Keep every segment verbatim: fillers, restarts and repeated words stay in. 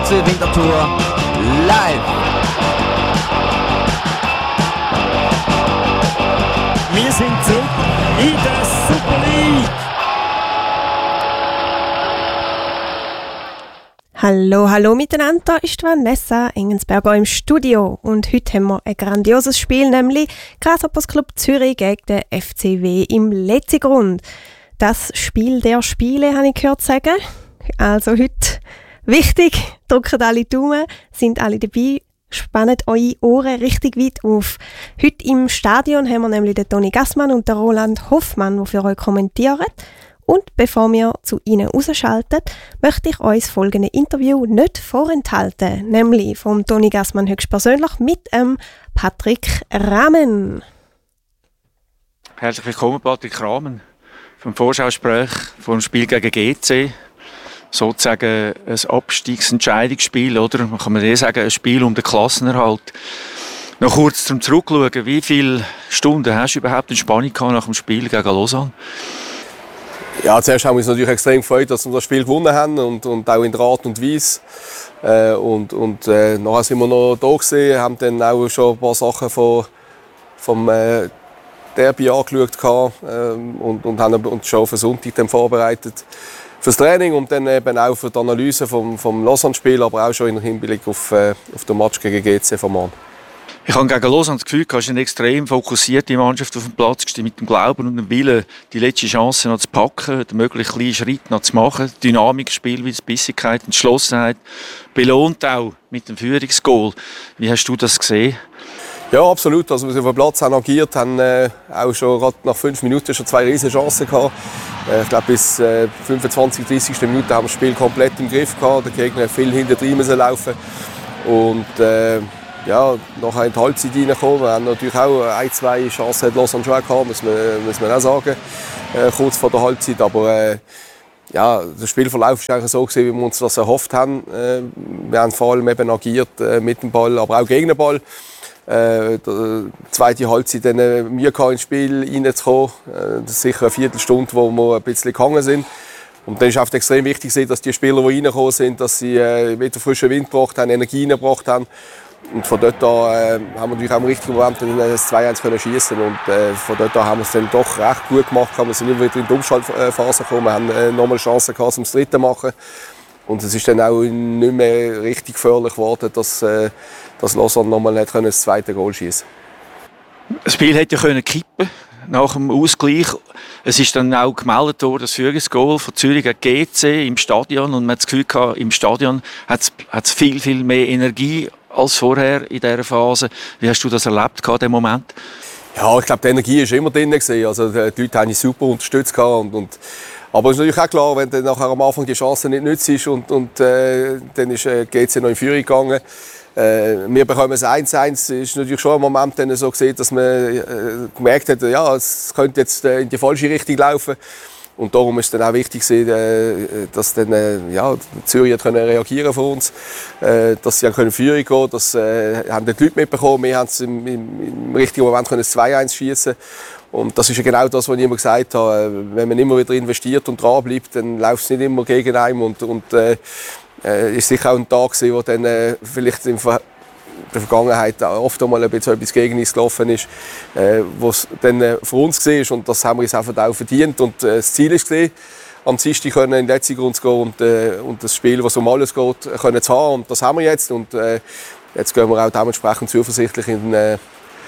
C Winterthur live. Wir sind zurück in der Super League. Hallo, hallo miteinander, da ist Vanessa Engensberger im Studio und heute haben wir ein grandioses Spiel, nämlich Grasshoppers Club Zürich gegen den F C W im Letzigrund. Das Spiel der Spiele, habe ich gehört sagen. Also heute wichtig, drückt alle Daumen, sind alle dabei, spannt eure Ohren richtig weit auf. Heute im Stadion haben wir nämlich den Toni Gassmann und den Roland Hoffmann, die für euch kommentieren. Und bevor wir zu ihnen rausschalten, möchte ich euch das folgende Interview nicht vorenthalten, nämlich vom Toni Gassmann höchstpersönlich mit ähm, Patrick Rahmen. Herzlich willkommen, Patrick Rahmen, vom Vorschauspiel vom Spiel gegen G C. Sozusagen ein Abstiegsentscheidungsspiel, oder? Man kann man sagen, ein Spiel um den Klassenerhalt. Noch kurz zum Zurückschauen, wie viele Stunden hast du überhaupt in Spannung gehabt nach dem Spiel gegen Lausanne? Ja, zuerst haben wir uns natürlich extrem gefreut, dass wir das Spiel gewonnen haben und, und auch in der Art und Weise. Äh, und und äh, nachher sind wir noch da gewesen, haben dann auch schon ein paar Sachen von, vom äh, Derby angeschaut äh, und, und haben uns schon für Sonntag dann vorbereitet fürs Training und dann eben auch für die Analyse vom, vom Lausanne-Spiel, aber auch schon im Hinblick auf, äh, auf den Match gegen G C vom Mann. Ich habe gegen Lausanne das Gefühl, du hast eine extrem fokussierte Mannschaft auf dem Platz gestanden, mit dem Glauben und dem Willen, die letzte Chance noch zu packen, den möglichen kleinen Schritt noch zu machen. Dynamik, Spielweise, Bissigkeit, Entschlossenheit, belohnt auch mit dem Führungsgoal. Wie hast du das gesehen? Ja, absolut. Also, wir sind auf dem Platz haben agiert, haben äh, auch schon gerade nach fünf Minuten schon zwei riesige Chancen gehabt. Äh, ich glaube, bis äh, fünfundzwanzig, dreißig Minute haben wir das Spiel komplett im Griff gehabt. Der Gegner hat viel hinter drin müssen laufen. Und äh, ja, nachher in die Halbzeit reingekommen. Wir haben natürlich auch ein, zwei Chancen hat Lausanne schon gehabt, muss man, muss man auch sagen, äh, kurz vor der Halbzeit. Aber äh, ja, der Spielverlauf war eigentlich so gewesen, wie wir uns das erhofft haben. Äh, wir haben vor allem eben agiert äh, mit dem Ball, aber auch gegen den Ball. Äh, die zweite Halbzeit dann äh, Mühe gehabt, ins Spiel reinzukommen. Äh, das ist sicher eine Viertelstunde, wo wir ein bisschen gehangen sind. Und dann ist es extrem wichtig, dass die Spieler, die reingekommen sind, dass sie äh, wieder frischen Wind gebracht haben, Energie gebracht haben. Und von dort an äh, haben wir natürlich auch im richtigen Moment das zwei eins schießen und äh, von dort an haben wir es dann doch recht gut gemacht. Wir sind immer wieder in die Umschaltphase gekommen, wir haben äh, nochmal Chancen gehabt, um das Dritte zu machen. Und es ist dann auch nicht mehr richtig gefährlich geworden, dass, äh, dass Lausanne nochmal nicht das zweite Goal schießen konnte. Das Spiel hätte ja können kippen nach dem Ausgleich. Es ist dann auch gemeldet worden, das Führungsgoal von Zürich gegen G C im Stadion. Und man hat das Gefühl gehabt, im Stadion hat es viel, viel mehr Energie als vorher in dieser Phase. Wie hast du das erlebt, diesen Moment? Ja, ich glaube, die Energie war immer drin. Also, die Leute haben uns super unterstützt. Und, und, aber es ist natürlich auch klar, wenn du nachher am Anfang die Chance nicht nützt und, und äh, dann ist äh, G C noch in Führung gegangen. Äh, wir bekommen es eins eins. Es ist natürlich schon ein Moment dann so gesehen, dass man äh, gemerkt hat, ja, es könnte jetzt äh, in die falsche Richtung laufen. Und darum ist es dann auch wichtig, dass dann, äh, ja, Zürich hat reagieren von uns, äh, dass sie dann in Führung gehen können. Das äh, haben die Leute mitbekommen. Wir haben es im, im, im richtigen Moment können zwei eins schießen. Und das ist ja genau das, was ich immer gesagt habe. Wenn man immer wieder investiert und dran bleibt, dann läuft es nicht immer gegen einen. Und, und äh, äh, ist sicher auch ein Tag gewesen, wo dann äh, vielleicht im Ver in der Vergangenheit oft einmal ein bisschen etwas gegen uns gelaufen ist, äh, was dann äh, für uns war. Und das haben wir uns einfach auch verdient. Und äh, das Ziel war, am Dienstag in den Letzigrund zu gehen und, äh, und das Spiel, das um alles geht, können zu haben. Und das haben wir jetzt. Und äh, jetzt gehen wir auch dementsprechend zuversichtlich in, äh,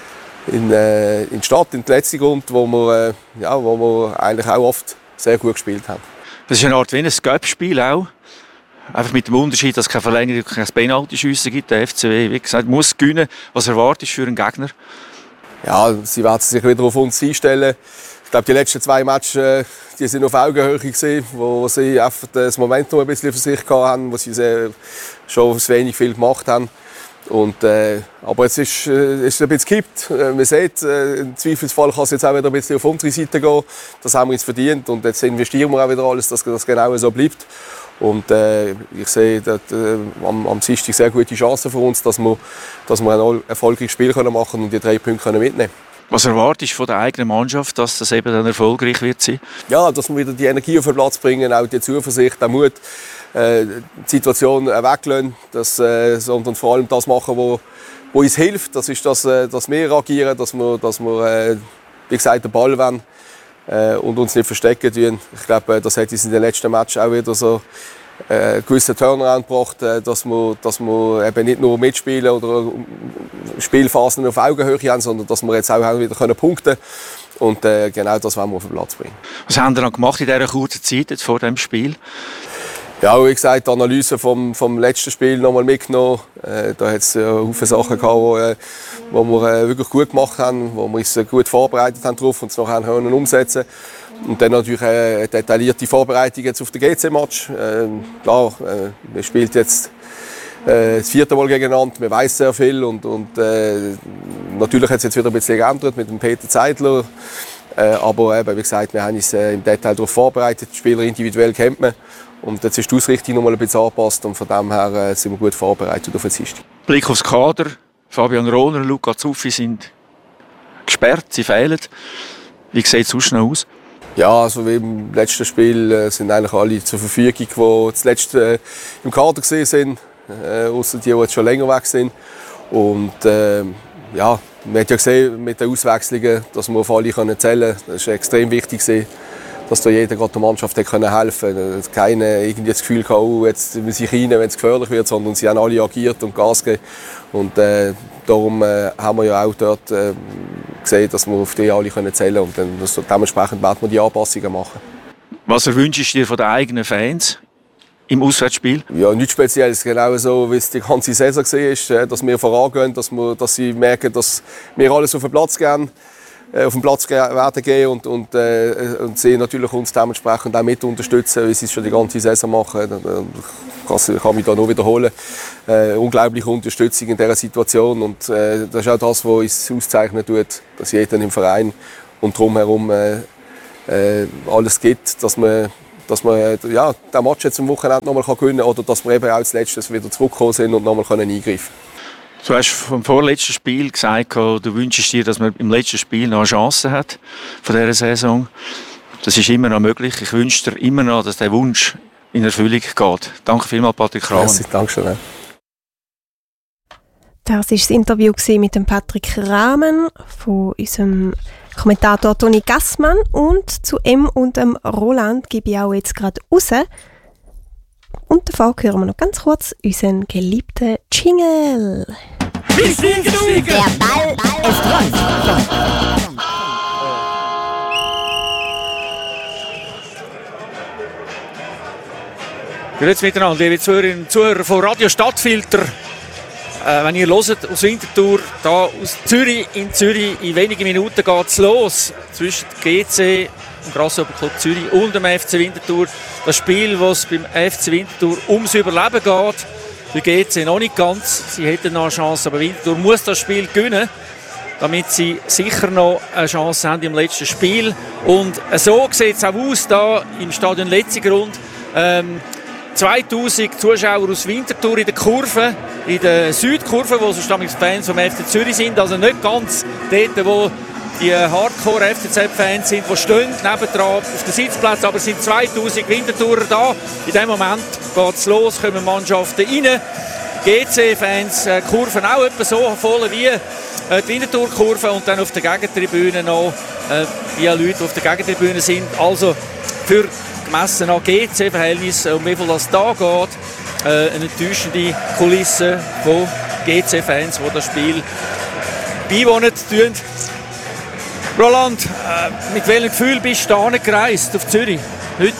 in, äh, in die Stadt, in die Letzigrund, wo wir, äh, ja, wo wir eigentlich auch oft sehr gut gespielt haben. Das ist eine Art wie ein Cup-Spiel auch. Einfach mit dem Unterschied, dass es keine Verlängerung, kein Penalty-Schüsse gibt. Der F C W, wie gesagt, muss gewinnen. Was erwartest du für einen Gegner? Ja, sie werden sich wieder auf uns einstellen. Ich glaube, die letzten zwei Matches äh, die sind auf Augenhöhe gewesen, wo sie einfach das Momentum ein bisschen für sich hatten, wo sie sehr, schon wenig viel gemacht haben. Und, äh, aber jetzt ist es ist ein bisschen gekippt. Äh, man sieht, äh, im Zweifelsfall kann es jetzt auch wieder ein bisschen auf unsere Seite gehen. Das haben wir uns verdient und jetzt investieren wir auch wieder alles, dass das genau so bleibt. Und äh, ich sehe dass, äh, am, am Dienstag sehr gute Chancen für uns, dass wir, dass wir ein erfolgreiches Spiel machen können und die drei Punkte mitnehmen können. Was erwartest du von der eigenen Mannschaft, dass das eben dann erfolgreich wird sein? Ja, dass wir wieder die Energie auf den Platz bringen, auch die Zuversicht, den Mut. äh, die Situation äh, weglassen, dass, äh, sondern vor allem das machen, wo, wo uns hilft. Das ist, dass, äh, dass wir agieren, dass wir, dass wir äh, wie gesagt, den Ball wollen äh, und uns nicht verstecken tun. Ich glaube, das hat uns in den letzten Match auch wieder so äh, einen gewissen Turnaround gebracht, äh, dass wir, dass wir eben nicht nur mitspielen oder Spielphasen auf Augenhöhe haben, sondern dass wir jetzt auch wieder können punkten können. Und äh, genau das wollen wir auf den Platz bringen. Was haben Sie dann gemacht in dieser kurzen Zeit jetzt vor dem Spiel? Ja, wie gesagt, die Analyse vom, vom letzten Spiel noch mal mitgenommen. Äh, da hat es äh, viele Sachen gehabt, wo, äh, wo wir äh, wirklich gut gemacht haben, wo wir uns äh, gut vorbereitet haben drauf und es nachher können umsetzen. Und dann natürlich eine detaillierte Vorbereitung jetzt auf den G C-Match. Äh, klar, äh, wir spielen jetzt äh, das vierte Mal gegeneinander, wir wissen sehr viel und, und äh, natürlich hat es jetzt wieder ein bisschen geändert mit dem Peter Zeidler. Äh, aber eben, wie gesagt, wir haben uns äh, im Detail darauf vorbereitet, die Spieler individuell kennt man. Und jetzt ist die Ausrichtung noch mal ein bisschen angepasst und von dem her äh, sind wir gut vorbereitet auf den Dienstag. Blick aufs Kader. Fabian Rohner und Luca Zuffi sind gesperrt, sie fehlen. Wie sieht es sonst noch aus? Ja, also wie im letzten Spiel äh, sind eigentlich alle zur Verfügung, die zuletzt äh, im Kader gesehen sind, äh, außer die, die jetzt schon länger weg sind. Und äh, ja, man hat ja gesehen mit den Auswechslungen, dass wir auf alle können zählen können. Das war extrem wichtig, dass da jeder gerade der Mannschaft helfen konnte. Keiner irgendwie das Gefühl hatte, oh, jetzt muss ich rein, wenn es gefährlich wird, sondern sie haben alle agiert und Gas gegeben. Und äh, darum äh, haben wir ja auch dort äh, gesehen, dass wir auf die alle können zählen können. Und dann, das, dementsprechend werden wir die Anpassungen machen. Was erwünschst du dir von den eigenen Fans im Auswärtsspiel? Ja, nichts Spezielles. Genau so, wie es die ganze Saison war, dass wir vorangehen, dass, wir, dass sie merken, dass wir alles auf den Platz gehen. auf den Platz werden gehen und, und, äh, und sie natürlich uns dementsprechend auch mit unterstützen, wie sie es schon die ganze Saison machen. Ich kann mich da nur wiederholen. Äh, unglaubliche Unterstützung in dieser Situation und äh, das ist auch das, was uns auszeichnen tut, dass jeder im Verein und drumherum äh, äh, alles gibt, dass man, dass man ja, den Match jetzt am Wochenende noch mal gewinnen kann oder dass wir eben auch als Letztes wieder zurückgekommen sind und noch mal eingreifen können. Du hast vom vorletzten Spiel gesagt, du wünschst dir, dass man im letzten Spiel noch eine Chance hat von dieser Saison. Das ist immer noch möglich. Ich wünsche dir immer noch, dass der Wunsch in Erfüllung geht. Danke vielmals, Patrick Kramer. Ja, danke schön. Das war das Interview mit dem Patrick Rahmen von unserem Kommentator Toni Gassmann. Und zu ihm und dem Roland gebe ich auch jetzt gerade raus. Und davor hören wir noch ganz kurz unseren geliebten Jingle. Der Ball ist rund. Grüezi miteinander, liebe Zuhörerinnen und Zuhörer von Radio Stadtfilter. Äh, wenn ihr hört, aus Winterthur, da aus Zürich, in Zürich, in wenigen Minuten geht es los zwischen G C, dem Grasshopper Club Zürich und dem F C Winterthur. Das Spiel, das beim F C Winterthur ums Überleben geht. Bei G C noch nicht ganz. Sie hätten noch eine Chance, aber Winterthur muss das Spiel gewinnen, damit sie sicher noch eine Chance haben im letzten Spiel. Und so sieht es auch aus da im Stadion Letzigrund. Ähm, zweitausend Zuschauer aus Winterthur in der Kurve, in der Südkurve, wo sonst Fans vom F C Zürich sind. Also nicht ganz dort, wo die Hardcore-F C Z-Fans sind, die stehen nebendran auf den Sitzplätzen, aber es sind zweitausend Winterthurer da. In dem Moment geht es los, kommen Mannschaften rein. G C-Fans, äh, Kurven auch etwa so voll wie äh, die Winterthur-Kurve und dann auf der Gegentribüne noch äh, die Leute, die auf der Gegentribüne sind. Also für gemessen an G C-Verhältnis, um wie viel das da geht, äh, eine enttäuschende Kulisse von G C-Fans, die das Spiel beiwohnen tun. Roland, äh, mit welchem Gefühl bist du da gereist auf Zürich heute?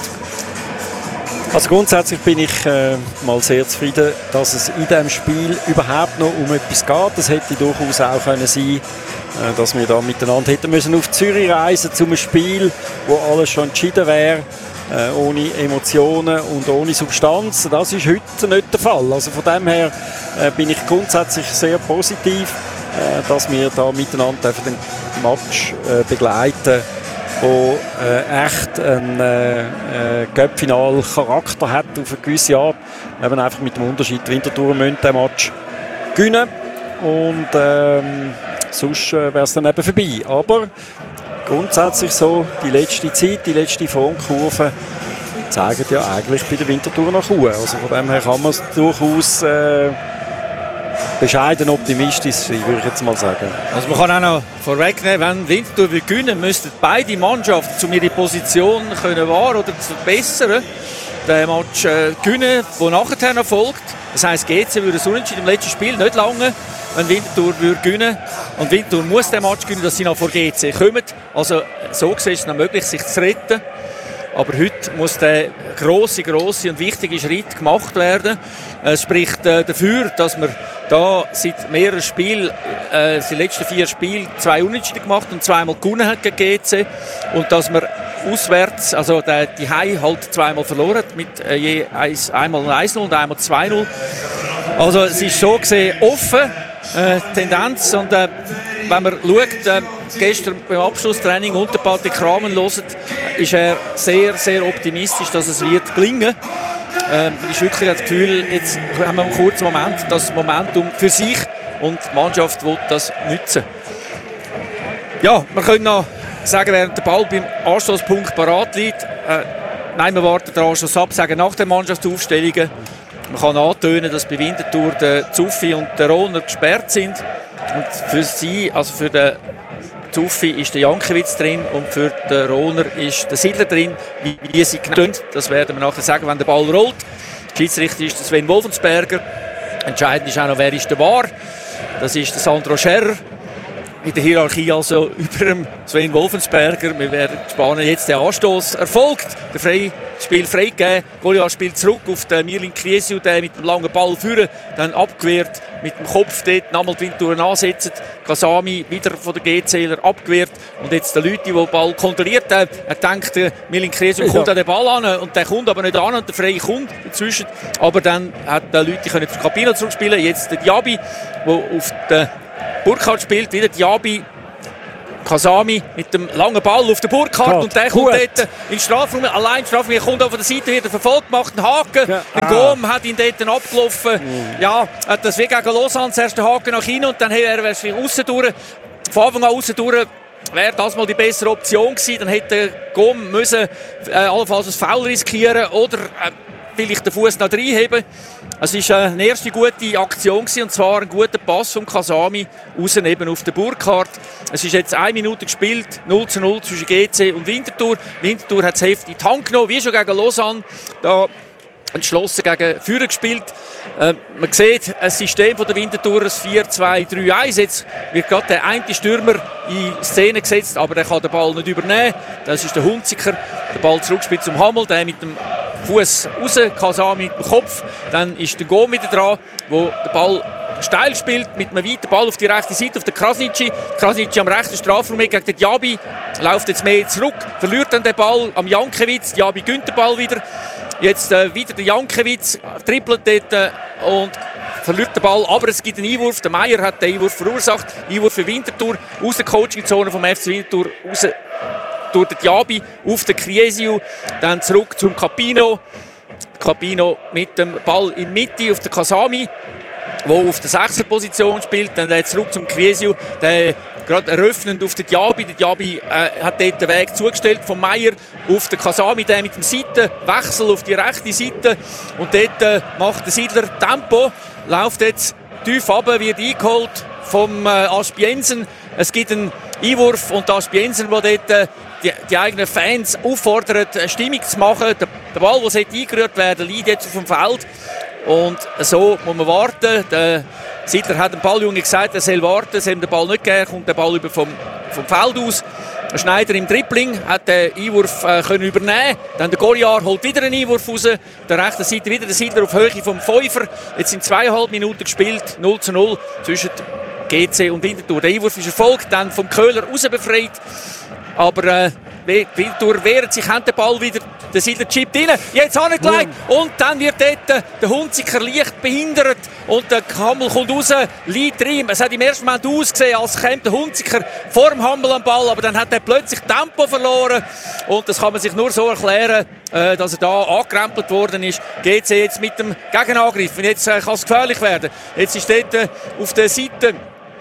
Also grundsätzlich bin ich äh, mal sehr zufrieden, dass es in diesem Spiel überhaupt noch um etwas geht. Es hätte durchaus auch können sein, äh, dass wir da miteinander hätten müssen auf Zürich reisen zu einem Spiel, wo alles schon entschieden wäre, äh, ohne Emotionen und ohne Substanz. Das ist heute nicht der Fall. Also von dem her äh, bin ich grundsätzlich sehr positiv, äh, dass wir da miteinander den Match äh, begleiten, wo äh, echt einen äh, äh, Cup-Final-Charakter hat auf eine gewisse Art. Eben einfach mit dem Unterschied, die Winterthur müssen den Match gewinnen und ähm, sonst äh, wäre es dann eben vorbei. Aber grundsätzlich so, die letzte Zeit, die letzte Formkurve zeigen ja eigentlich bei der Winterthur nach Ruhe. Also von dem her kann man es durchaus äh, bescheiden optimistisch sein, würde ich jetzt mal sagen. Also man kann auch noch vorwegnehmen, wenn Winterthur gewinnen, müssten beide Mannschaften, um ihre Position können wahren oder zu verbessern, den Match äh, gewinnen, der nachher noch folgt. Das heisst, G C würde so unentschieden im letzten Spiel nicht lange, wenn Winterthur würde gewinnen. Und Winterthur muss den Match gewinnen, dass sie noch vor G C kommen. Also so gesehen ist es noch möglich, sich zu retten. Aber heute muss der grosse, grosse und wichtige Schritt gemacht werden. Es spricht äh, dafür, dass wir da seit mehreren Spielen, äh, die letzten vier Spiele, zwei Unentschieden gemacht und zweimal gewonnen hat gegen G C. Und dass wir auswärts, also der, die Hai halt zweimal verloren hat, mit äh, je eins, einmal eins null und einmal zwei null. Also es ist so gesehen offen, äh, Tendenz. Und äh, wenn man schaut, äh, gestern beim Abschlusstraining unter Patrick Kramen hört, ist er sehr, sehr optimistisch, dass es wird gelingen. Ähm, ich habe wirklich das Gefühl, jetzt haben wir einen kurzen Moment, das Momentum für sich und die Mannschaft will das nutzen. Ja, wir können noch sagen, während der Ball beim Anstoßpunkt parat liegt, äh, nein, wir warten den Anstoß ab, sagen nach den Mannschaftsaufstellungen. Man kann antönen, dass bei Winterthur der Zuffi und der Rohner gesperrt sind. Und für sie, also für den Zuffi ist der Jankiewicz drin und für den Rohner ist der Siedler drin. Wie, wie sie genannt, das werden wir nachher sagen, wenn der Ball rollt. Der Schiedsrichter ist der Sven Wolfensberger. Entscheidend ist auch noch, wer ist der V A R. Das ist der Sandro Scherrer. In der Hierarchie also über dem Sven Wolfensberger. Wir werden gespannt, jetzt der Anstoß erfolgt. Der Frei, das Spiel freigegeben. Goliath spielt zurück auf den Mirlin Kriesiu, der mit dem langen Ball führen, dann abgewehrt, mit dem Kopf dort nochmal die Winterthur ansetzt. Kasami wieder von der G-Zähler abgewehrt. Und jetzt der Leute, der den Ball kontrolliert haben. Er denkt, der Mirlin Kriesiu kommt an den Ball an und der kommt aber nicht an und der Frei kommt dazwischen. Aber dann hat der Leute können zur Kabine zurückspielen. Jetzt der Diaby, der auf den Burkhardt spielt, wieder Diaby, Kasami mit dem langen Ball auf den Burkhardt Gott, und der kommt dort in den Strafraum, allein in den Strafraum, er kommt auf der Seite wieder verfolgt, macht einen Haken, ja. Der Gom hat ihn dort abgelaufen, mhm. ja, hat das wie gegen Lausanne, zuerst den Haken nach hinten und dann wäre er aussen durch, von Anfang an aussen durch, wäre das mal die bessere Option gewesen, dann hätte Gom müssen äh, allenfalls ein Foul riskieren oder äh, vielleicht den Fuß noch reinheben. Es war eine erste gute Aktion gewesen, und zwar ein guter Pass von Kasami raus eben auf den Burkhardt. Es ist jetzt eine Minute gespielt, null zu null zwischen G C und Winterthur. Winterthur hat das Heft in die Hand genommen, wie schon gegen Lausanne. Da entschlossen gegen Führer gespielt. Äh, man sieht ein System von der Winterthur, ein vier zwei drei eins. Jetzt wird gerade der eine Stürmer in Szene gesetzt, aber der kann den Ball nicht übernehmen. Das ist der Hunziker. Der Ball zurückspielt zum Hammel, der mit dem Fuß raus, Kasami mit dem Kopf. Dann ist der Gom wieder dran, wo der Ball steil spielt, mit einem weiten Ball auf die rechte Seite, auf den Krasnitschi. Krasnitschi am rechten Strafraum gegen den Diaby, läuft jetzt mehr zurück, verliert dann den Ball am Jankiewicz. Diaby gönnt den Ball wieder. Jetzt äh, wieder der Jankiewicz, trippelt dort äh, und verliert den Ball, aber es gibt einen Einwurf. Der Meier hat den Einwurf verursacht. Einwurf für Winterthur, aus der Coachingzone vom F C Winterthur, raus durch den Diaby, auf den Kriesiu, dann zurück zum Capino. Capino mit dem Ball in die Mitte auf den Kasami, der auf der sechster Position spielt, dann zurück zum Kriesiu, der gerade eröffnend auf den Diaby. Der Diaby äh, hat dort den Weg zugestellt von Meier auf den Kasami, der mit dem Seitenwechsel auf die rechte Seite. Und dort äh, macht der Siedler Tempo, läuft jetzt tief runter, wird eingeholt vom äh, Aspiensen. Es gibt einen Einwurf und der Aspiensen, der dort äh, die, die eigenen Fans auffordert, Stimmung zu machen. Der, der Ball, der eingerührt werden liegt jetzt auf dem Feld. Und so muss man warten. Der Siedler hat dem Balljunge gesagt, er soll warten, er soll den Ball nicht geben, kommt der Ball über vom, vom Feld aus. Der Schneider im Dribbling hat den Einwurf äh, können übernehmen. Dann der Goliath holt wieder einen Einwurf raus. Der rechten Seite wieder der Siedler auf Höhe vom Fünfer. Jetzt sind zweieinhalb Minuten gespielt, null zu null zwischen G C und Winterthur. Der Einwurf ist erfolgt, dann vom Köhler raus befreit. Aber äh, Winterthur wehrt sich, hat den Ball wieder, der Siedler chippt rein, jetzt angelegt und dann wird dort der Hunziker leicht behindert und der Hammel kommt raus, liegt rein. Es hat im ersten Moment ausgesehen, als käme der Hunziker vor dem Hammel am Ball, aber dann hat er plötzlich Tempo verloren und das kann man sich nur so erklären, äh, dass er da angekrempelt worden ist. G C jetzt mit dem Gegenangriff und jetzt äh, kann es gefährlich werden. Jetzt ist dort äh, auf der Seite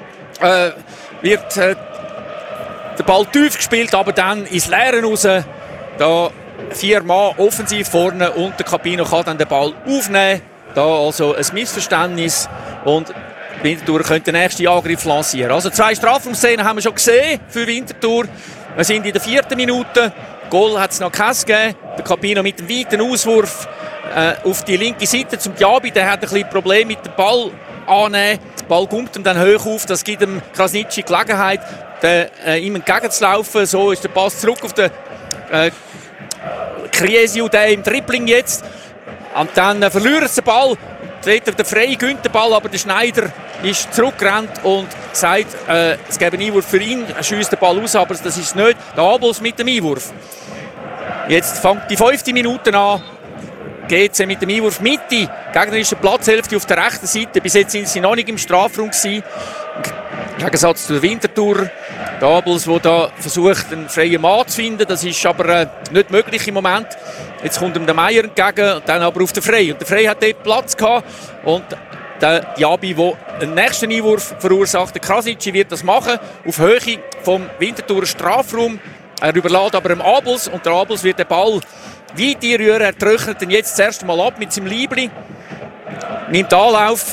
äh, wird äh, der Ball tief gespielt, aber dann ins Leere raus. Da vier Mann offensiv vorne und der Capino kann dann den Ball aufnehmen. Da also ein Missverständnis und Winterthur könnte den nächsten Angriff lancieren. Also zwei Strafraumszenen haben wir schon gesehen für Winterthur. Wir sind in der vierten Minute. Goal hat es noch keins gegeben. Der Capino mit dem weiten Auswurf äh, auf die linke Seite zum Diaby. Der hat ein bisschen Probleme mit dem Ball annehmen. Der Ball kommt ihm dann hoch auf. Das gibt dem Krasnitschi Gelegenheit, der, äh, ihm entgegenzulaufen. So ist der Pass zurück auf den äh, Kriesio, der im Dribbling jetzt. Und dann äh, verliert er den Ball. Der Frey gönnt den Ball, aber der Schneider ist zurückgerannt und sagt, äh, es gäbe einen Einwurf für ihn. Er schiesst den Ball aus, aber das ist es nicht. Der Abels mit dem Einwurf. Jetzt fängt die fünfte Minute an. G C mit dem Einwurf Mitte. Gegnerische Platzhälfte auf der rechten Seite. Bis jetzt sind sie noch nicht im Strafraum gewesen. Im Gegensatz zu der Winterthur. Der Abels, der da versucht, einen freien Mann zu finden. Das ist aber äh, nicht möglich im Moment. Jetzt kommt ihm der Meier entgegen und dann aber auf den Frey. Und der Frey hat dort Platz gehabt. Und der Diaby, der den nächsten Einwurf verursacht, der Krasnitschi, wird das machen. Auf Höhe vom Winterthurer Strafraum. Er überlässt aber dem Abels. Und der Abels wird den Ball weit einrühren. Er trocknet ihn jetzt das erste Mal ab mit seinem Liebli. Nimmt Anlauf.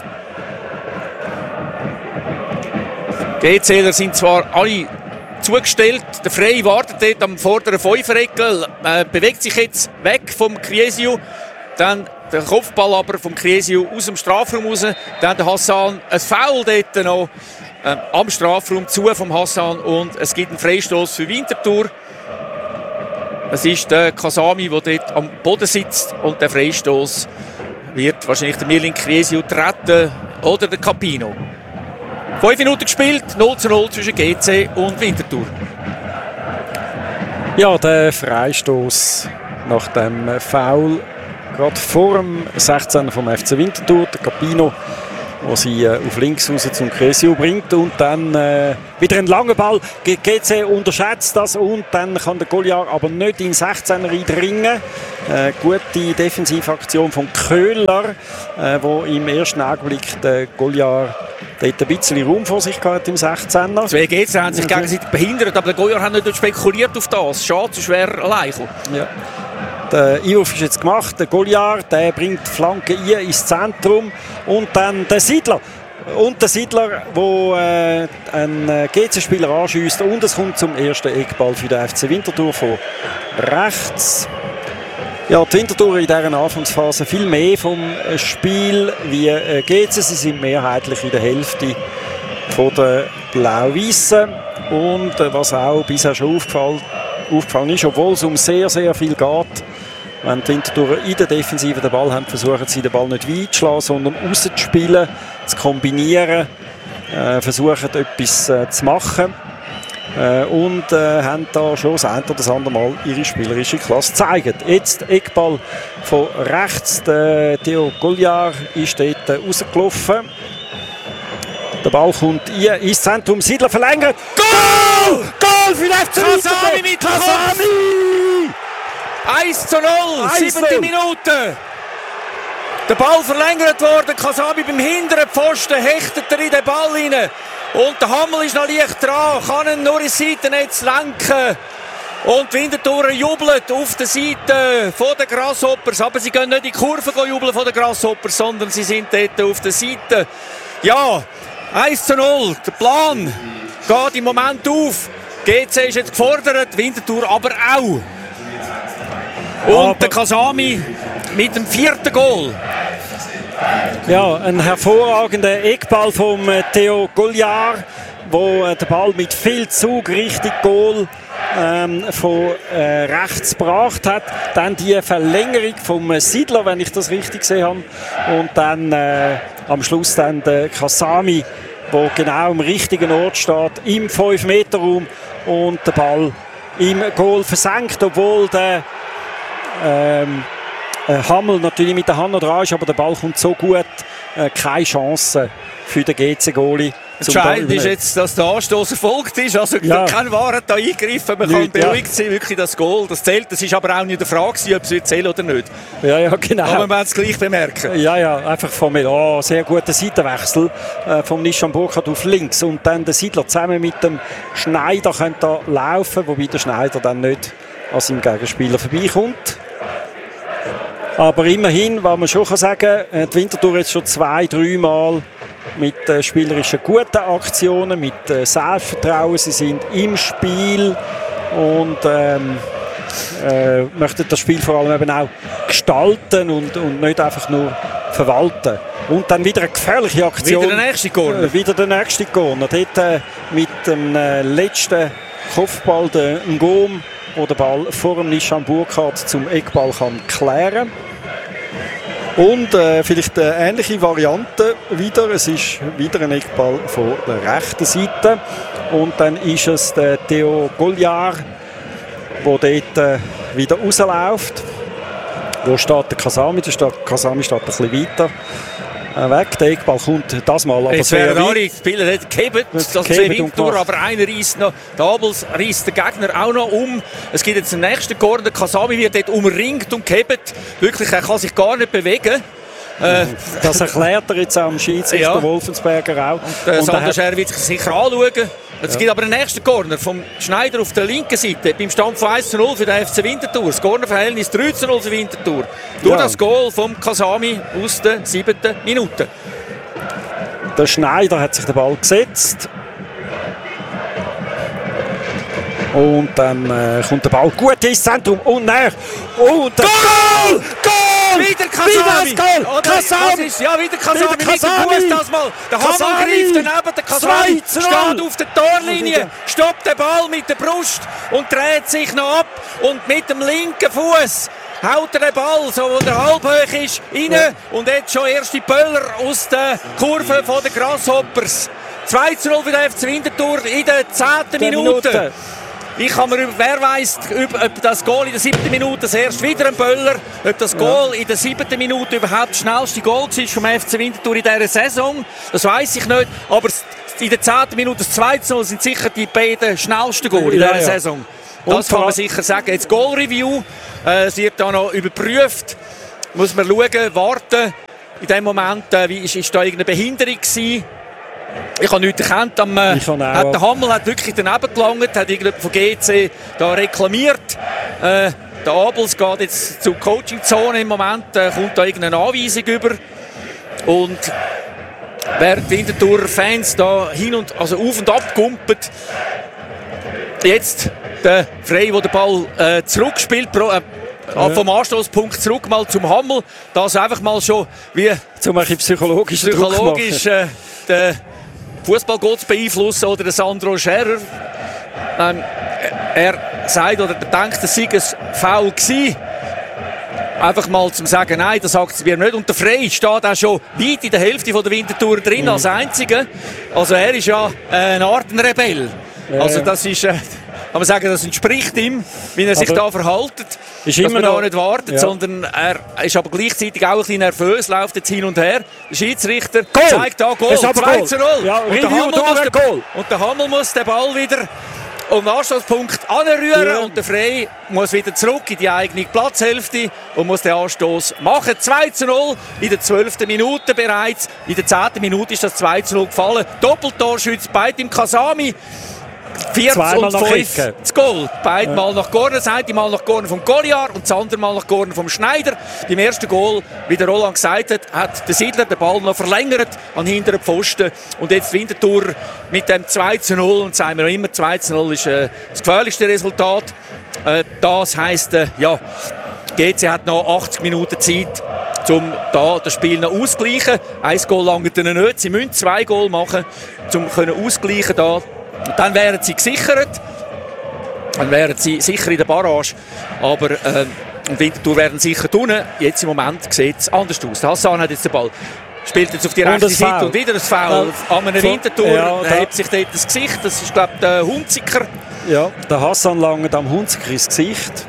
Die G C-ler sind zwar alle zugestellt. Der Frey wartet dort am vorderen Fünfereckel, äh, bewegt sich jetzt weg vom Kriesio. Dann der Kopfball aber vom Kriesio aus dem Strafraum raus. Dann der Hassan, ein Foul dort noch äh, am Strafraum zu vom Hassan und es gibt einen Freistoß für Winterthur. Es ist der Kasami, der dort am Boden sitzt und der Freistoß wird wahrscheinlich der Mirlin Kriesio treten oder der Capino. Fünf Minuten gespielt, null zu null zwischen G C und Winterthur. Ja, der Freistoß nach dem Foul gerade vor dem sechzehner vom F C Winterthur, der Capino, wo sie äh, auf links raus zum Cresio bringt und dann äh, wieder ein langer Ball. G C unterschätzt das und dann kann der Goliar aber nicht in den sechzehner eindringen. Äh, gute Defensivaktion von Köhler, äh, wo im ersten Augenblick der Goliar dort ein bisschen Raum vor sich hatte im sechzehner. Zwei G C haben sich gegenseitig behindert, aber der Goliar hat nicht spekuliert auf das. Schade, so schwer allein. Ja. Der Einwurf ist jetzt gemacht. Der Goliar, der bringt die Flanke ein ins Zentrum. Und dann der Siedler. Und der Siedler, der äh, einen G C-Spieler anschießt. Und es kommt zum ersten Eckball für den F C Winterthur von rechts. Ja, die Winterthur in dieser Anfangsphase viel mehr vom Spiel wie äh, G C. Sie sind mehrheitlich in der Hälfte von der Blau-Weißen. Und äh, was auch bisher schon aufgefallen, aufgefallen ist, obwohl es um sehr, sehr viel geht, wenn die Winterthur in der Defensive den Ball haben, versuchen sie den Ball nicht weit zu schlagen, sondern rauszuspielen, zu kombinieren, äh, versuchen etwas äh, zu machen äh, und äh, haben da schon das eine oder das andere Mal ihre spielerische Klasse gezeigt. Jetzt Eckball von rechts, der Theo Goliar ist dort äh, rausgelaufen. Der Ball kommt ein, ins Zentrum, Siedler verlängert. Goal! Goal für den F C Kasami mit Kasami! eins zu null, siebte Minute. Der Ball verlängert worden, Kasami beim hinteren Pfosten hechtet er in den Ball rein. Und der Hammel ist noch leicht dran, kann ihn nur in Seitennetz lenken. Und die Winterthurer jubelt auf der Seite von den Grasshoppers. Aber sie gehen nicht in die Kurve jubeln von den Grasshoppers, sondern sie sind dort auf der Seite. Ja, eins zu null, der Plan geht im Moment auf. G C ist jetzt gefordert, Winterthur aber auch. Und aber der Kasami mit dem vierten Goal. Ja, ein hervorragender Eckball vom Theo Goliar, wo der Ball mit viel Zug Richtung Goal ähm, von äh, rechts gebracht hat. Dann die Verlängerung vom Siedler, wenn ich das richtig gesehen habe. Und dann äh, am Schluss dann der Kasami, der genau am richtigen Ort steht, im fünf Meter Raum und der Ball im Goal versenkt, obwohl der ähm, Hammel natürlich mit der Hand dran ist, aber der Ball kommt so gut, äh, keine Chance für den G C-Goalie. Entscheidend ist jetzt, dass der Anstoß erfolgt ist. Also ja. Kein Wahrer da eingegriffen. Man kann beruhigt sein, wirklich das Goal. Das zählt. Das ist aber auch nicht die Frage, ob es zählt oder nicht. Ja, ja, genau. Aber man wird es gleich bemerken. Ja, ja, einfach von mir. Oh, sehr guter Seitenwechsel äh, vom Nishan Burkhardt auf links. Und dann der Siedler zusammen mit dem Schneider können da laufen, wobei der Schneider dann nicht an seinem Gegenspieler vorbeikommt. Aber immerhin, was man schon sagen kann, die Winterthur jetzt schon zwei, drei Mal mit äh, spielerischen guten Aktionen, mit äh, Selbstvertrauen. Sie sind im Spiel und ähm, äh, möchten das Spiel vor allem eben auch gestalten und, und nicht einfach nur verwalten. Und dann wieder eine gefährliche Aktion. Wieder der nächste Corner. Äh, wieder der nächste Corner. Dort äh, mit dem äh, letzten Kopfball, der Ngom, der den Ball vor dem Nishan Burkhardt zum Eckball kann klären. Und äh, vielleicht eine ähnliche Variante wieder. Es ist wieder ein Eckball von der rechten Seite. Und dann ist es der Theo Golliard, der dort äh, wieder rausläuft. Wo steht der Kasami? Der steht, Kasami steht ein bisschen weiter äh, weg. Der Eckball kommt das Mal aber jetzt sehr werden weit. alle Spieler nicht gehebt, das Gehebt zwei und Winterthur, gemacht. aber einer reißt noch, der Abels reißt den Gegner auch noch um. Es gibt jetzt den nächsten Corner, der Kasami wird dort umringt und gehebt. Wirklich, er kann sich gar nicht bewegen. Äh, Das erklärt er jetzt auch am Schiedsrichter Ja. Wolfensberger auch. Der Und Sander er hat- Scher wird sich sicher anschauen. Es Ja. gibt aber einen nächsten Corner vom Schneider auf der linken Seite. Beim Stand von eins zu null für den F C Winterthur. Das Cornerverhältnis drei zu null für Winterthur. Durch Ja. das Goal vom Kasami aus der siebten Minute. Der Schneider hat sich den Ball gesetzt. Und dann äh, kommt der Ball gut ins Zentrum und näher. Und der Goal! Goal! Wieder Kasami! Wieder das Goal! Oder, Kasami! was ist? Ja, wieder Kasami! Wieder Mit dem Kasami! Fuß das mal! Der Hammer Kasami! greift daneben, der Kasami zwei zu null! steht auf der Torlinie, stoppt den Ball mit der Brust und dreht sich noch ab und mit dem linken Fuß haut er den Ball, so wo der halb hoch ist, rein Ja. und jetzt schon erste Böller aus der Kurve von den Grasshoppers. zwei zu null für den F C Winterthur in der zehnten Minute. Minute. Ich kann mir, wer weiss, ob das Goal in der siebten Minute das erst wieder ein Böller, ob das Goal in der siebten Minute überhaupt das schnellste Goal war vom F C Winterthur in dieser Saison. Das weiss ich nicht, aber in der zehnten Minute das zwei zu null sind sicher die beiden schnellsten Goal in Ja, dieser ja. Saison. Und Das kann man vor- sicher sagen. Jetzt Goal-Review, äh, es wird da noch überprüft. Muss man schauen, warten. In dem Moment, äh, wie ist, ist da irgendeine Behinderung gewesen? Ich habe nichts erkannt. Am, äh, Ich habe auch- hat der Hammel hat wirklich daneben gelangt, hat irgendjemand von G C da reklamiert. Äh, der Abels geht jetzt zur Coaching-Zone im Moment, äh, kommt da irgendeine Anweisung über. Und während die Winterthur-Fans da hin und, also auf und ab gumpen, jetzt der Frey, der den Ball äh, zurückspielt, pro, äh, Ja. vom Anstoßpunkt zurück mal zum Hammel. Das einfach mal schon wie Zum ein bisschen psychologischen Druck psychologisch machen. äh, den Fußballgott beeinflussen oder den Sandro Scherer. Ähm, er sagt oder denkt, es sei ein Foul gewesen. Einfach mal zum sagen, nein, das akzeptieren wir nicht. Und der Frey steht auch schon weit in der Hälfte von der Winterthur drin Mhm. als Einziger. Also er ist ja äh, eine Art ein Rebell. Ja, Also ja. das ist, äh, kann man sagen, das entspricht ihm, wie er sich Aber da verhält. ist Dass immer man da noch- nicht wartet, ja. sondern er ist aber gleichzeitig auch ein bisschen nervös, läuft jetzt hin und her. Der Schiedsrichter Goal! zeigt da Goal, Es ist aber zwei Goal. zu null. Ja, und, der Review Hammel durch, muss den, Goal. und der Hammel muss den Ball wieder um den Anstoßpunkt anrühren Ja. und der Frey muss wieder zurück in die eigene Platzhälfte und muss den Anstoß machen. zwei zu null in der zwölften Minute bereits. In der zehnten Minute ist das zwei zu null gefallen. Doppeltorschütz bei dem Kasami. vierzig Zweimal und nach fünf Ecke. das Goal. Beide Mal nach Corner, das eine Mal nach Corner vom Golliard und das andere Mal nach Corner vom Schneider. Beim ersten Goal, wie der Roland gesagt hat, hat der Siedler den Ball noch verlängert an hinteren Pfosten. Und jetzt Winterthur mit dem zwei zu null. Und sagen wir noch immer, zwei zu null ist äh, das gefährlichste Resultat. Äh, das heisst, äh, ja, G C hat noch achtzig Minuten Zeit, um da das Spiel noch auszugleichen. Ein Goal langt ihnen nicht. Sie müssen zwei Goal machen, um können ausgleichen da. Und dann wären sie gesichert. Dann wären sie sicher in der Barrage. Aber äh, und Winterthur werden sicher tun. Jetzt im Moment sieht es anders aus. Der Hassan hat jetzt den Ball. Spielt jetzt auf die Und rechte ein Seite Foul. und wieder ein Foul. Ja. An einem Von- Winterthur Ja, da- hebt sich dort das Gesicht. Das ist, glaube ich, der Hunziker. Ja, der Hassan langt am Hunziker ins Gesicht.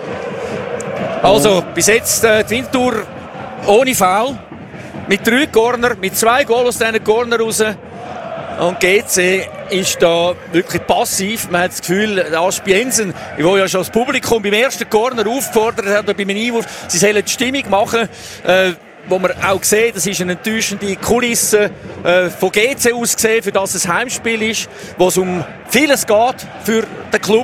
Also bis jetzt äh, die Winterthur ohne Foul. Mit drei Corner, mit zwei Goals aus diesen Corner raus. Und G C ist da wirklich passiv. Man hat das Gefühl, der Aspi Jensen, der ja schon das Publikum beim ersten Corner aufgefordert hat, oder beim Einwurf, sie sollen die Stimmung machen. Äh, wo man auch sieht, das ist eine enttäuschende Kulisse äh, von G C aus gesehen, für das es ein Heimspiel ist, wo es um vieles geht für den Club.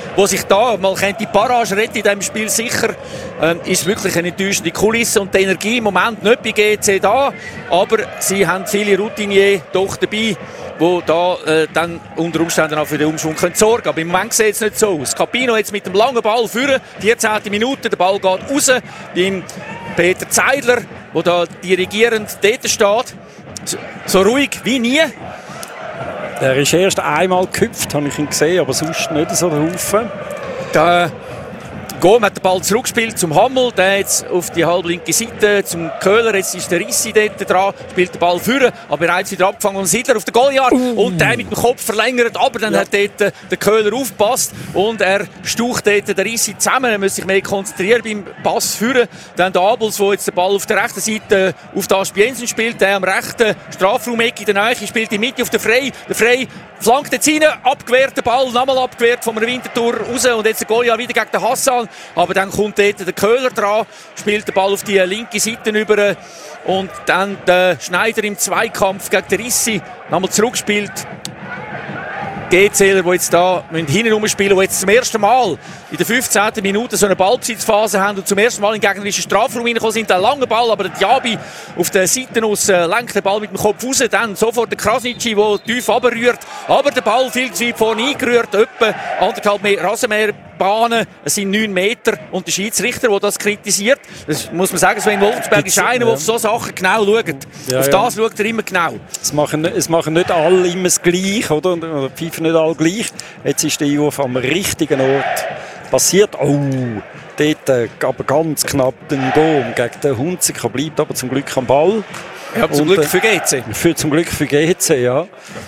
wo sich da mal die Barrage retten in diesem Spiel sicher, ähm, ist wirklich eine enttäuschende Kulisse und die Energie im Moment nicht bei G C da, aber sie haben viele Routinier doch dabei, die da äh, dann unter Umständen auch für den Umschwung können sorgen können. Aber im Moment sieht es nicht so aus. Capino jetzt mit dem langen Ball führen, vierzehnte Minute, der Ball geht raus beim Peter Zeidler, der da dirigierend dort steht. So, so ruhig wie nie. Er ist erst einmal gehüpft, habe ich ihn gesehen, aber sonst nicht so der Haufen. Da Gom hat den Ball zurückgespielt zum Hammel, der jetzt auf die halblinke Seite zum Köhler, jetzt ist der Rissi dort dran, spielt den Ball führen, aber bereits wieder abgefangen und Siedler auf den Goaljahr uh. und der mit dem Kopf verlängert, aber dann ja. hat dort äh, der Köhler aufgepasst und er staucht dort den Rissi zusammen, er muss sich mehr konzentrieren beim Pass führen. Dann der Abels, der jetzt den Ball auf der rechten Seite äh, auf das Jensen spielt, der am rechten Strafraum-Eck in der Nähe spielt, in die Mitte auf den Frey, der Frey flankt jetzt rein, abgewehrt der Ball, nochmal abgewehrt von einer Winterthur raus und jetzt der Goaljahr wieder gegen den Hassan. Aber dann kommt dort der Köhler dran, spielt den Ball auf die linke Seite über und dann der Schneider im Zweikampf gegen den Rissi nochmal zurückspielt. G-Zähler, die jetzt da hinten rumspielen, die jetzt zum ersten Mal in der fünfzehnten Minute so eine Ballbesitzphase haben und zum ersten Mal in den gegnerischen Strafraum reingekommen sind. Ein langer Ball, aber der Diaby auf der Seite aus äh, lenkt den Ball mit dem Kopf raus. Dann sofort der Krasnitschi, der tief runterrührt. Aber der Ball viel zu weit vorne eingerührt. Etwa anderthalb Meter Rasenmäherbahnen. Es sind neun Meter. Und der Schiedsrichter, der das kritisiert, das muss man sagen, Sven Wolfsberg ist einer, der ja. auf so Sachen genau schaut. Ja, auf das ja. schaut er immer genau. Es machen, es machen nicht alle immer das Gleiche, oder? Oder pfeifen nicht alle gleich. Jetzt ist der Einwurf am richtigen Ort passiert. Oh, dort äh, aber ganz knapp den Dom gegen den Hunziker, bleibt aber zum Glück am Ball. Ja, zum und, Glück für G C. Für, zum Glück für G C, ja.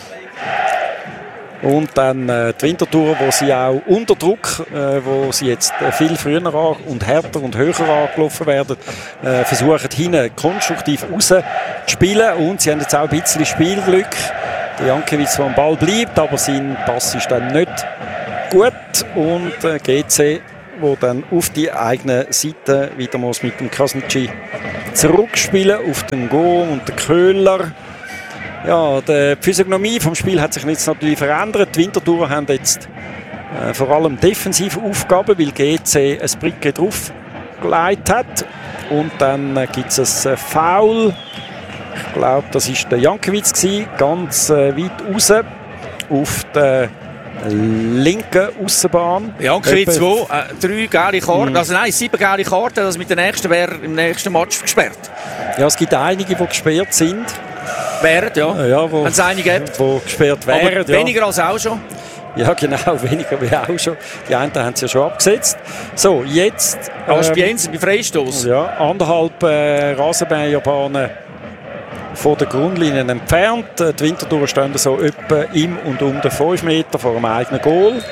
Und dann äh, die Winterthur, wo sie auch unter Druck, äh, wo sie jetzt äh, viel früher an und härter und höher angelaufen werden, äh, versuchen hinten konstruktiv rauszuspielen. Und sie haben jetzt auch ein bisschen Spielglück. Der Jankiewicz, der am Ball bleibt, aber sein Pass ist dann nicht gut. Und äh, G C, der dann auf die eigene Seite wieder muss mit dem Krasnitschi zurückspielen, auf den Go und den Köhler. Ja, die Physiognomie vom Spiel hat sich jetzt natürlich verändert. Die Winterthur haben jetzt äh, vor allem defensive Aufgaben, weil G C ein Bricke draufgelegt hat. Und dann äh, gibt es ein äh, Foul. Ich glaube, das war der Jankiewicz gewesen, ganz äh, weit raus auf der linken Aussenbahn. Jankiewicz, wo äh, drei gelbe Karten, also nein, sieben gelbe Karten, das mit der nächsten wäre im nächsten Match gesperrt. Ja, es gibt einige, die gesperrt sind. Wären, ja. ja wo, wenn es einige gibt. Die gesperrt wären. Aber weniger ja. als auch schon. Ja, genau, weniger wie auch schon. Die einen haben es ja schon abgesetzt. So, jetzt... Aspienz ähm, bei Freistoß. Ja, anderthalb äh, Rasenmäherbahnen von der Grundlinie entfernt. Die Winterthur stehen so etwa im und um den fünf Meter vor dem eigenen Goal.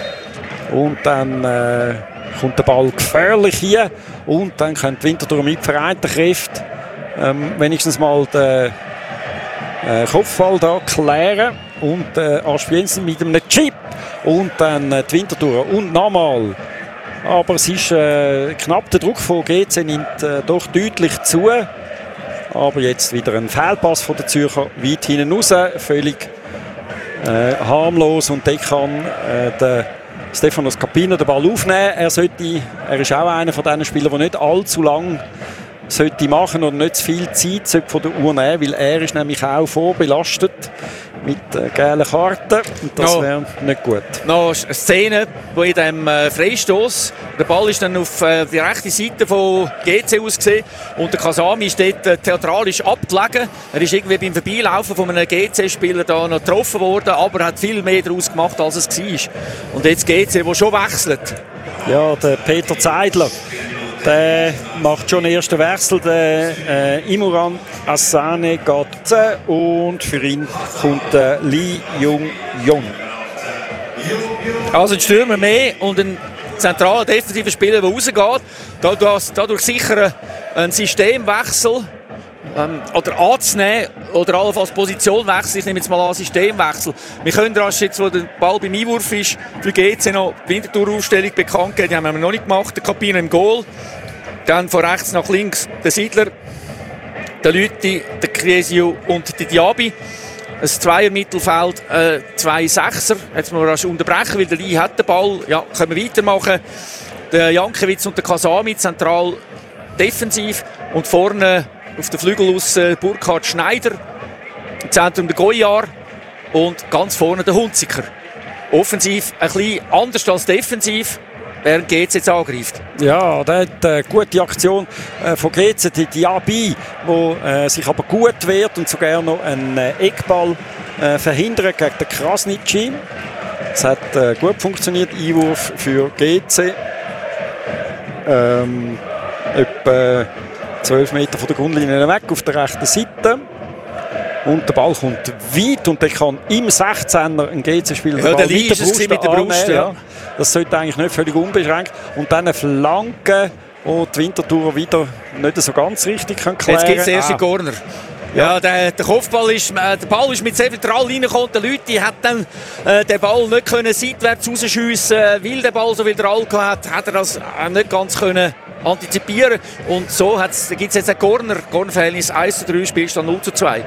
Und dann äh, kommt der Ball gefährlich hier. Und dann können die Winterthur mit vereinten Kräften ähm, wenigstens mal den äh, Kopfball da klären. Und äh, Aspienzen mit einem Chip. Und dann äh, die Winterthur. Und nochmal. Aber es ist äh, knapp, der Druck von G C nimmt äh, doch deutlich zu. Aber jetzt wieder ein Fehlpass von der Zürcher weit hinten raus. Völlig äh, harmlos. Und dann kann äh, der Stefanos Capino den Ball aufnehmen. Er, sollte, er ist auch einer von diesen Spielern, der nicht allzu lang sollte machen oder nicht zu viel Zeit sollte von der Uhr nehmen, weil er ist nämlich auch vorbelastet mit äh, gelben Karten und das no. wäre nicht gut. Noch eine Szene, wo in diesem äh, Freistoß der Ball ist dann auf äh, die rechte Seite von G C ausgesehen und der Kasami ist dort äh, theatralisch abgelegen. Er ist irgendwie beim Vorbeilaufen von einem G C-Spieler da noch getroffen worden, aber hat viel mehr daraus gemacht, als es war. Und jetzt G C, der schon wechselt. Ja, der Peter Zeidler. Der macht schon den ersten Wechsel. Der äh, Imran Assane geht und für ihn kommt äh, Lee Jung-Jong. Also ein Stürmer mehr und ein zentraler defensiver Spieler, der rausgeht. Dadurch, dadurch sicher ein Systemwechsel ähm, oder anzunehmen oder allenfalls Positionwechsel. Ich nehme jetzt mal an Systemwechsel. Wir können rasch jetzt, wo der Ball beim Einwurf ist, für G C noch die Winterthur-Aufstellung bekannt geben. Die haben wir noch nicht gemacht. Der Capino im Goal. Dann von rechts nach links der Siedler, der Lüthi, der Cresio und der Diaby. ein Zweier-Mittelfeld, äh, zwei Sechser. Jetzt müssen wir rasch unterbrechen, weil der Lee hat den Ball. Ja, können wir weitermachen. Der Jankiewicz und der Kasami zentral defensiv. Und vorne auf der Flügel aus äh, Burkhard Schneider. Im Zentrum der Goyar. Und ganz vorne der Hunziker. Offensiv ein bisschen anders als defensiv, während G C jetzt angreift. Ja, da hat eine gute Aktion äh, von G C, die Diaby, die äh, sich aber gut wehrt und sogar noch einen äh, Eckball äh, verhindert gegen den Krasnitschi. Es hat äh, gut funktioniert, Einwurf für G C. Ähm, etwa zwölf Meter von der Grundlinie weg auf der rechten Seite. Und der Ball kommt weit und der kann im sechzehner ein G C-Spieler ja, der mit der Brust, mit der Brust ja. Ja. Das sollte eigentlich nicht völlig unbeschränkt. Und dann eine Flanke, wo die Winterthurer wieder nicht so ganz richtig klären können. Jetzt gibt es den ersten ah. Corner. Ja, ja der, der Kopfball ist, äh, der Ball ist mit sehr viel Trall reingekommen. Der Leute hat dann äh, den Ball nicht können seitwärts rausschiessen, weil der Ball so viel Trall hat, hat er das äh, nicht ganz können antizipieren. Und so gibt es jetzt ein Corner, Cornerverhältnis eins zu drei, Spielstand null zu zwei.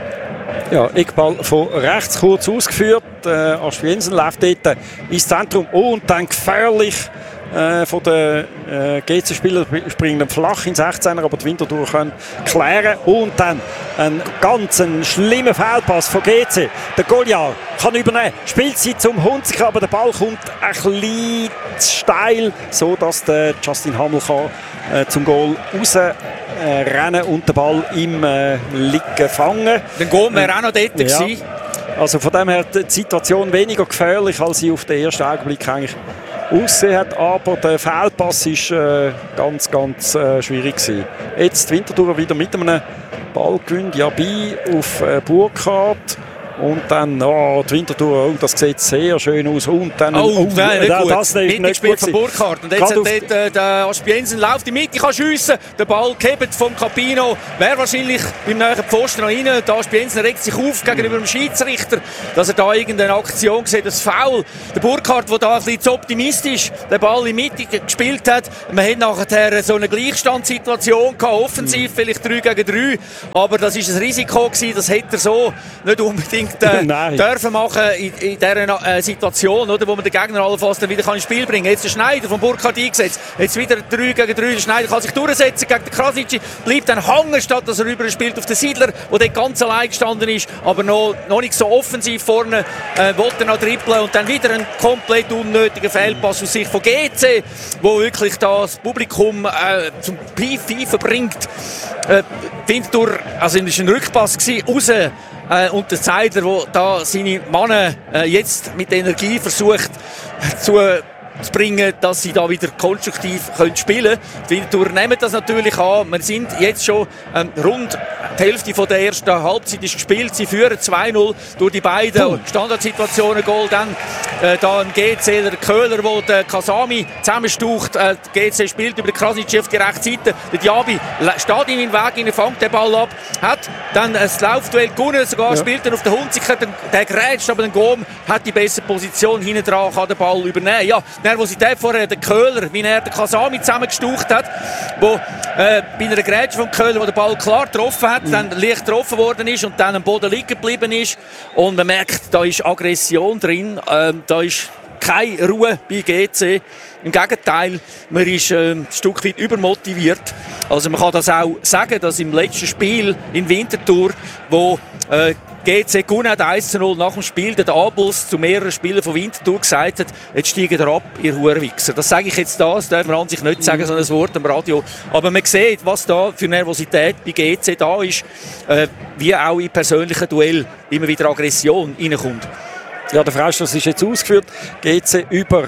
Ja, Eckball von rechts kurz ausgeführt. Äh, Aspiensen läuft dort ins Zentrum. Oh, und dann gefährlich äh, von den äh, G C-Spielern springen dann flach in sechzehner, aber die Winterthur können klären. Und dann ein ganz ein schlimmer Fehlpass von G C. Der Goliath kann übernehmen, spielt sie zum Hunziker, aber der Ball kommt ein bisschen steil, so dass der Justin Hammel kann, äh, zum Goal raus Äh, rennen und den Ball im äh, Liegen fangen. Den Goal wäre auch noch dort ja. gewesen. Also von dem her die Situation weniger gefährlich, als sie auf den ersten Augenblick eigentlich ausgesehen hat. Aber der Fehlpass war äh, ganz, ganz äh, schwierig gewesen. Jetzt die Winterthur wieder mit einem Ballgewinn. Diaby auf äh, Burkhardt. Und dann, oh, die Winterthur, oh, das sieht sehr schön aus. Und dann, oh, nein, nicht äh, gut. Das ist nicht Mitgespielt von Burkhardt. Und jetzt hat dort, äh, der Aspiensen läuft in die Mitte, kann schiessen. Der Ball gehebt vom Capino. Wäre wahrscheinlich beim nächsten Pfosten noch rein. Der Aspiensen regt sich auf gegenüber dem Schiedsrichter, dass er da irgendeine Aktion sieht, das Foul. Der Burkhardt, der da ein bisschen zu optimistisch den Ball in die Mitte gespielt hat. Man hat nachher so eine Gleichstandssituation gehabt, offensiv mhm. vielleicht drei gegen drei. Aber das war ein Risiko gewesen, das hätte er so nicht unbedingt Äh, dürfen machen in, in dieser äh, Situation, oder, wo man den Gegner allenfalls dann wieder ins Spiel bringen kann. Jetzt der Schneider von Burkhardt eingesetzt. Jetzt wieder drei gegen drei. Der Schneider kann sich durchsetzen gegen den Krasnitschi. Bleibt dann hängen, statt dass er rüber spielt auf den Siedler, der dort ganz allein gestanden ist, aber noch, noch nicht so offensiv vorne. Äh, wollte er noch dribbeln und dann wieder ein komplett unnötiger Fehlpass aus Sicht von G C, wo wirklich das Publikum äh, zum Pfeifen bringt. Äh, Winterthur, also es war ein Rückpass gewesen, raus. Äh, und der Zeider, der da seine Männer äh, jetzt mit Energie versucht zu, zu bringen, dass sie da wieder konstruktiv können spielen können. Die Winterthur nehmen das natürlich an. Wir sind jetzt schon ähm, rund die Hälfte von der ersten Halbzeit ist gespielt. Sie führen zwei null durch die beiden uh. Standardsituationen. Goal dann äh, da ein G C, der Köhler, der den Kasami zusammenstaucht. Äh, der G C spielt über den Krasnitschi auf die rechte Seite. Der Diaby steht ihm in den Weg, er fängt den Ball ab, hat dann ein Laufduell gewonnen, sogar ja. spielt er auf den Hunziker, der, der grätscht, aber der Gom hat die bessere Position, hinten dran kann den Ball übernehmen. Ja, die Nervosität vorher, der Köhler, wie er den Kasami zusammengestaucht hat, wo äh, bei einer Grätsche vom Köhler, wo der Ball klar getroffen hat, mhm. dann leicht getroffen worden ist und dann am Boden liegen geblieben ist und man merkt, da ist Aggression drin, ähm, da ist keine Ruhe bei G C. Im Gegenteil, man ist äh, ein Stück weit übermotiviert. Also man kann das auch sagen, dass im letzten Spiel in Winterthur, wo äh, G C gewonnen hat, eins zu null nach dem Spiel, der Abels zu mehreren Spielern von Winterthur gesagt hat, jetzt steigen ihr ab, ihr Hurenwichser. Das sage ich jetzt da, das darf man an sich nicht sagen, so ein Wort am Radio. Aber man sieht, was da für Nervosität bei G C da ist, äh, wie auch in persönlichen Duell immer wieder Aggression reinkommt. Ja, der Freistoß ist jetzt ausgeführt. G C über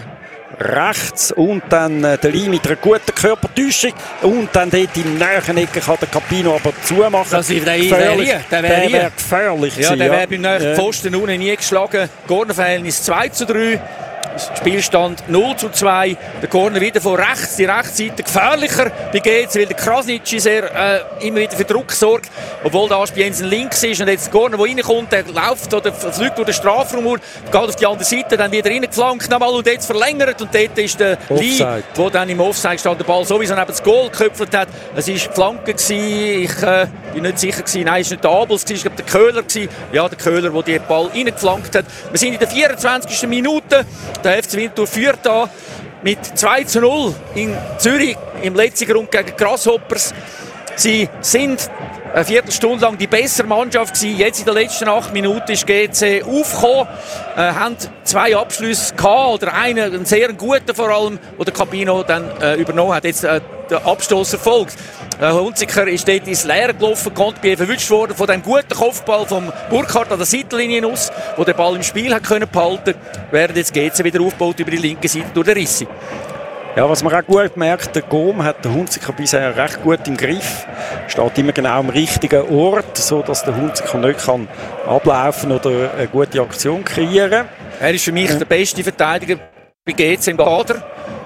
rechts und dann äh, der Lee mit einer guten Körpertäuschung und dann dort in der nächsten Ecke kann der Capino aber zumachen. Das ist der gefährlich. Der wäre wär gefährlich. Ja, der wäre ja. beim nächsten Pfosten ja. unten nie geschlagen. Cornerverhältnis zwei zu drei. Spielstand null zu zwei. Der Corner wieder von rechts, die Rechtsseite gefährlicher bei G C, weil der Krasnitschi sehr äh, immer wieder für Druck sorgt, obwohl der Aspiensen links ist und jetzt der Corner, der reinkommt, der läuft oder fliegt durch den Strafraum, geht auf die andere Seite, dann wieder reingeflankt nochmal und jetzt verlängert und dort ist der Lee, der dann im Offside stand, der Ball sowieso neben das Goal geköpft hat. Es war Flanke gewesen. Ich, äh, bin nicht sicher gewesen. Nein, es war nicht der Abels, es war der Köhler gewesen. Ja, der Köhler, der den Ball reingeflankt hat. Wir sind in der vierundzwanzigsten Minute. Der F C Winterthur führt da mit zwei zu null in Zürich im letzten Grund gegen Grasshoppers. Sie sind eine Viertelstunde lang die bessere Mannschaft gewesen. Jetzt in den letzten acht Minuten ist G C aufgekommen, äh, haben zwei Abschlüsse gehabt, oder einen, einen sehr guten vor allem, den der Capino dann äh, übernommen hat. Jetzt äh, der Abstoß erfolgt. Äh, Hunziker ist dort ins Leere gelaufen, konnte bei verwünscht worden von dem guten Kopfball von Burkhardt an der Seitenlinie aus, wo der Ball im Spiel hat können behalten, während jetzt G C wieder aufbaut über die linke Seite durch den Rissi. Ja, was man auch gut merkt, der Gom hat der Hunziker bisher recht gut im Griff. Steht immer genau am richtigen Ort, sodass der Hunziker nicht kann ablaufen oder eine gute Aktion kreieren. Er ist für mich ja. der beste Verteidiger bei G C im Kader.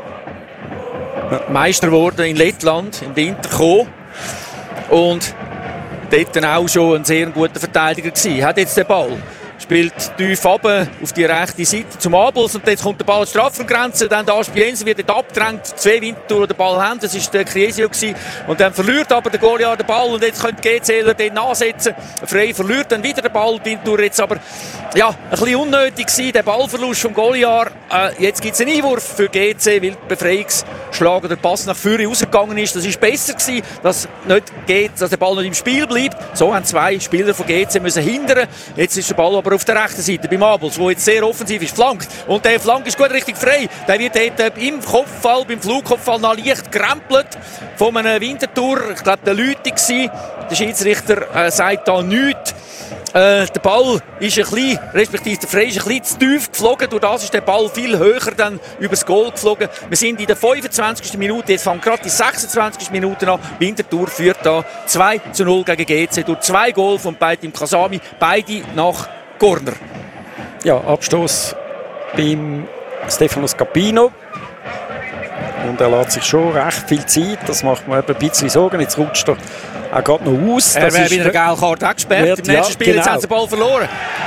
Ja. Meister geworden in Lettland, im Winter gekommen. Und dort dann auch schon ein sehr guter Verteidiger gewesen. Hat jetzt den Ball. Spielt tief runter auf die rechte Seite zum Abels und jetzt kommt der Ball an die Strafraumgrenze, dann da Spiensen wird dort abgedrängt, zwei Winterthur den Ball haben, das war der Criesio gewesen. Und dann verliert aber der Goliath den Ball und jetzt könnte G C den nachsetzen. Frei verliert dann wieder den Ball, Winterthur jetzt aber ja, ein bisschen unnötig gewesen, der Ballverlust vom Goliath. Äh, jetzt gibt es einen Einwurf für G C, weil der Befreiungsschlag oder der Pass nach vorne rausgegangen ist. Das ist besser gewesen, dass, nicht geht, dass der Ball nicht im Spiel bleibt. So haben zwei Spieler von G C müssen hindern. Jetzt ist der Ball aber auf der rechten Seite beim Abels, der jetzt sehr offensiv ist, flankt. Und der Flank ist gut richtig frei. Der wird dort im Kopfball, beim Flugkopfball noch leicht gerempelt von einem Winterthur. Ich glaube, der Lüthi war. Der Schiedsrichter äh, sagt da nichts. Äh, der Ball ist ein bisschen, respektive der Frei ist ein bisschen zu tief geflogen. Durch das ist der Ball viel höher dann übers Goal geflogen. Wir sind in der fünfundzwanzigsten Minute, jetzt fängt gerade die sechsundzwanzigste Minute an. Winterthur führt da zwei zu null gegen G C durch zwei Goal von Beitim Kasami, beide nach Corner. Ja, Abstoß beim Stefanos Capino. Und er lässt sich schon recht viel Zeit. Das macht mir ein bisschen Sorgen. Jetzt rutscht er auch gerade noch aus. Er wäre wieder eine gelbe Karte weggesperrt. Im nächsten ja, Spiel genau. Jetzt haben sie den Ball verloren.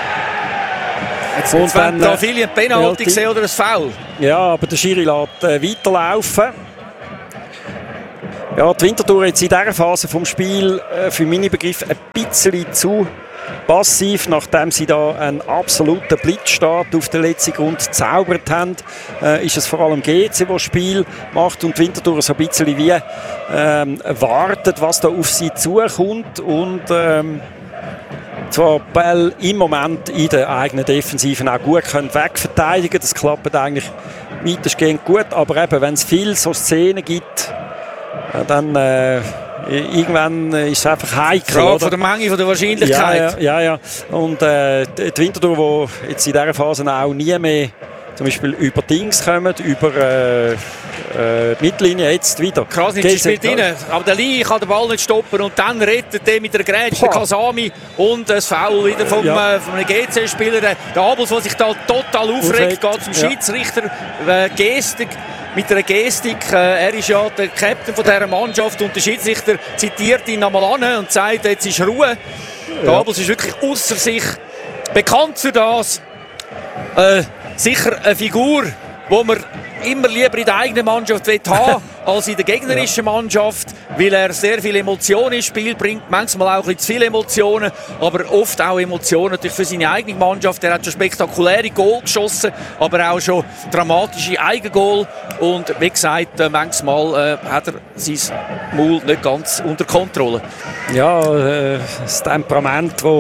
Jetzt, jetzt wollen da viele ein Penalty ja, gesehen oder ein Foul. Ja, aber der Schiri lässt äh, weiterlaufen. Ja, die Winterthur jetzt in dieser Phase des Spiels äh, für meine Begriffe ein bisschen zu passiv, nachdem sie da einen absoluten Blitzstart auf den letzten Grund gezaubert haben, äh, ist es vor allem G C, der das Spiel macht und die Winterthur so ein bisschen wie ähm, wartet, was da auf sie zukommt und ähm, zwar Ball im Moment in der eigenen Defensive auch gut können wegverteidigen, das klappt eigentlich weitestgehend gut, aber eben, wenn es viele so Szenen gibt, äh, dann äh, irgendwann ist es einfach heikel. Frage von der Menge, von der Wahrscheinlichkeit. Ja, ja, ja. Und äh, die Winterthur, die jetzt in dieser Phase auch nie mehr zum Beispiel über Dings kommen, über äh, äh, die Mittellinie jetzt wieder. Krasnitsch spielt rein, aber der Lee kann den Ball nicht stoppen und dann rettet der mit der Grätsche, der Kasami und das Foul wieder vom, ja. äh, vom G C-Spieler. Der, der Abels, der sich da total aufregt, geht zum Schiedsrichter, äh, Gestik. Mit einer Gestik, äh, er ist ja der Captain von dieser Mannschaft und der Schiedsrichter zitiert ihn einmal an und sagt, jetzt ist Ruhe. Ja. Der Abels ist wirklich ausser sich bekannt für das. Äh, sicher eine Figur, die man immer lieber in der eigenen Mannschaft haben als in der gegnerischen Mannschaft, weil er sehr viele Emotionen ins Spiel bringt, manchmal auch ein bisschen zu viele Emotionen, aber oft auch Emotionen natürlich für seine eigene Mannschaft. Er hat schon spektakuläre Goal geschossen, aber auch schon dramatische Eigengoal und wie gesagt, manchmal äh, hat er sein Maul nicht ganz unter Kontrolle. Ja, äh, das Temperament, das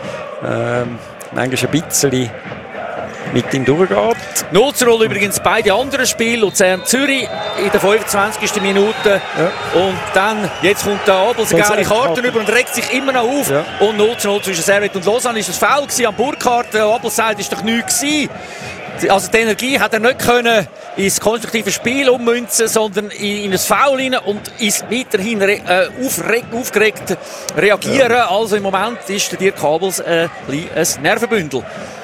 äh, manchmal ein bisschen mit ihm durchgeht. null zu null übrigens beide anderen Spiele. Luzern-Zürich in der fünfundzwanzigsten Minute. Ja. Und dann, jetzt kommt der Abels eine gelbe Karte über und regt sich immer noch auf. Ja. Und null zu null zwischen Servet und Lausanne. Ist das Foul gewesen am Burkhardt. Der Abels sagt, ist doch nichts gewesen. Also die Energie hat er nicht können ins konstruktive Spiel ummünzen, sondern in ein Foul rein und ist weiterhin re- äh, aufregt, aufgeregt reagieren. Ja. Also im Moment ist der Dirk Abels äh, ein Nervenbündel.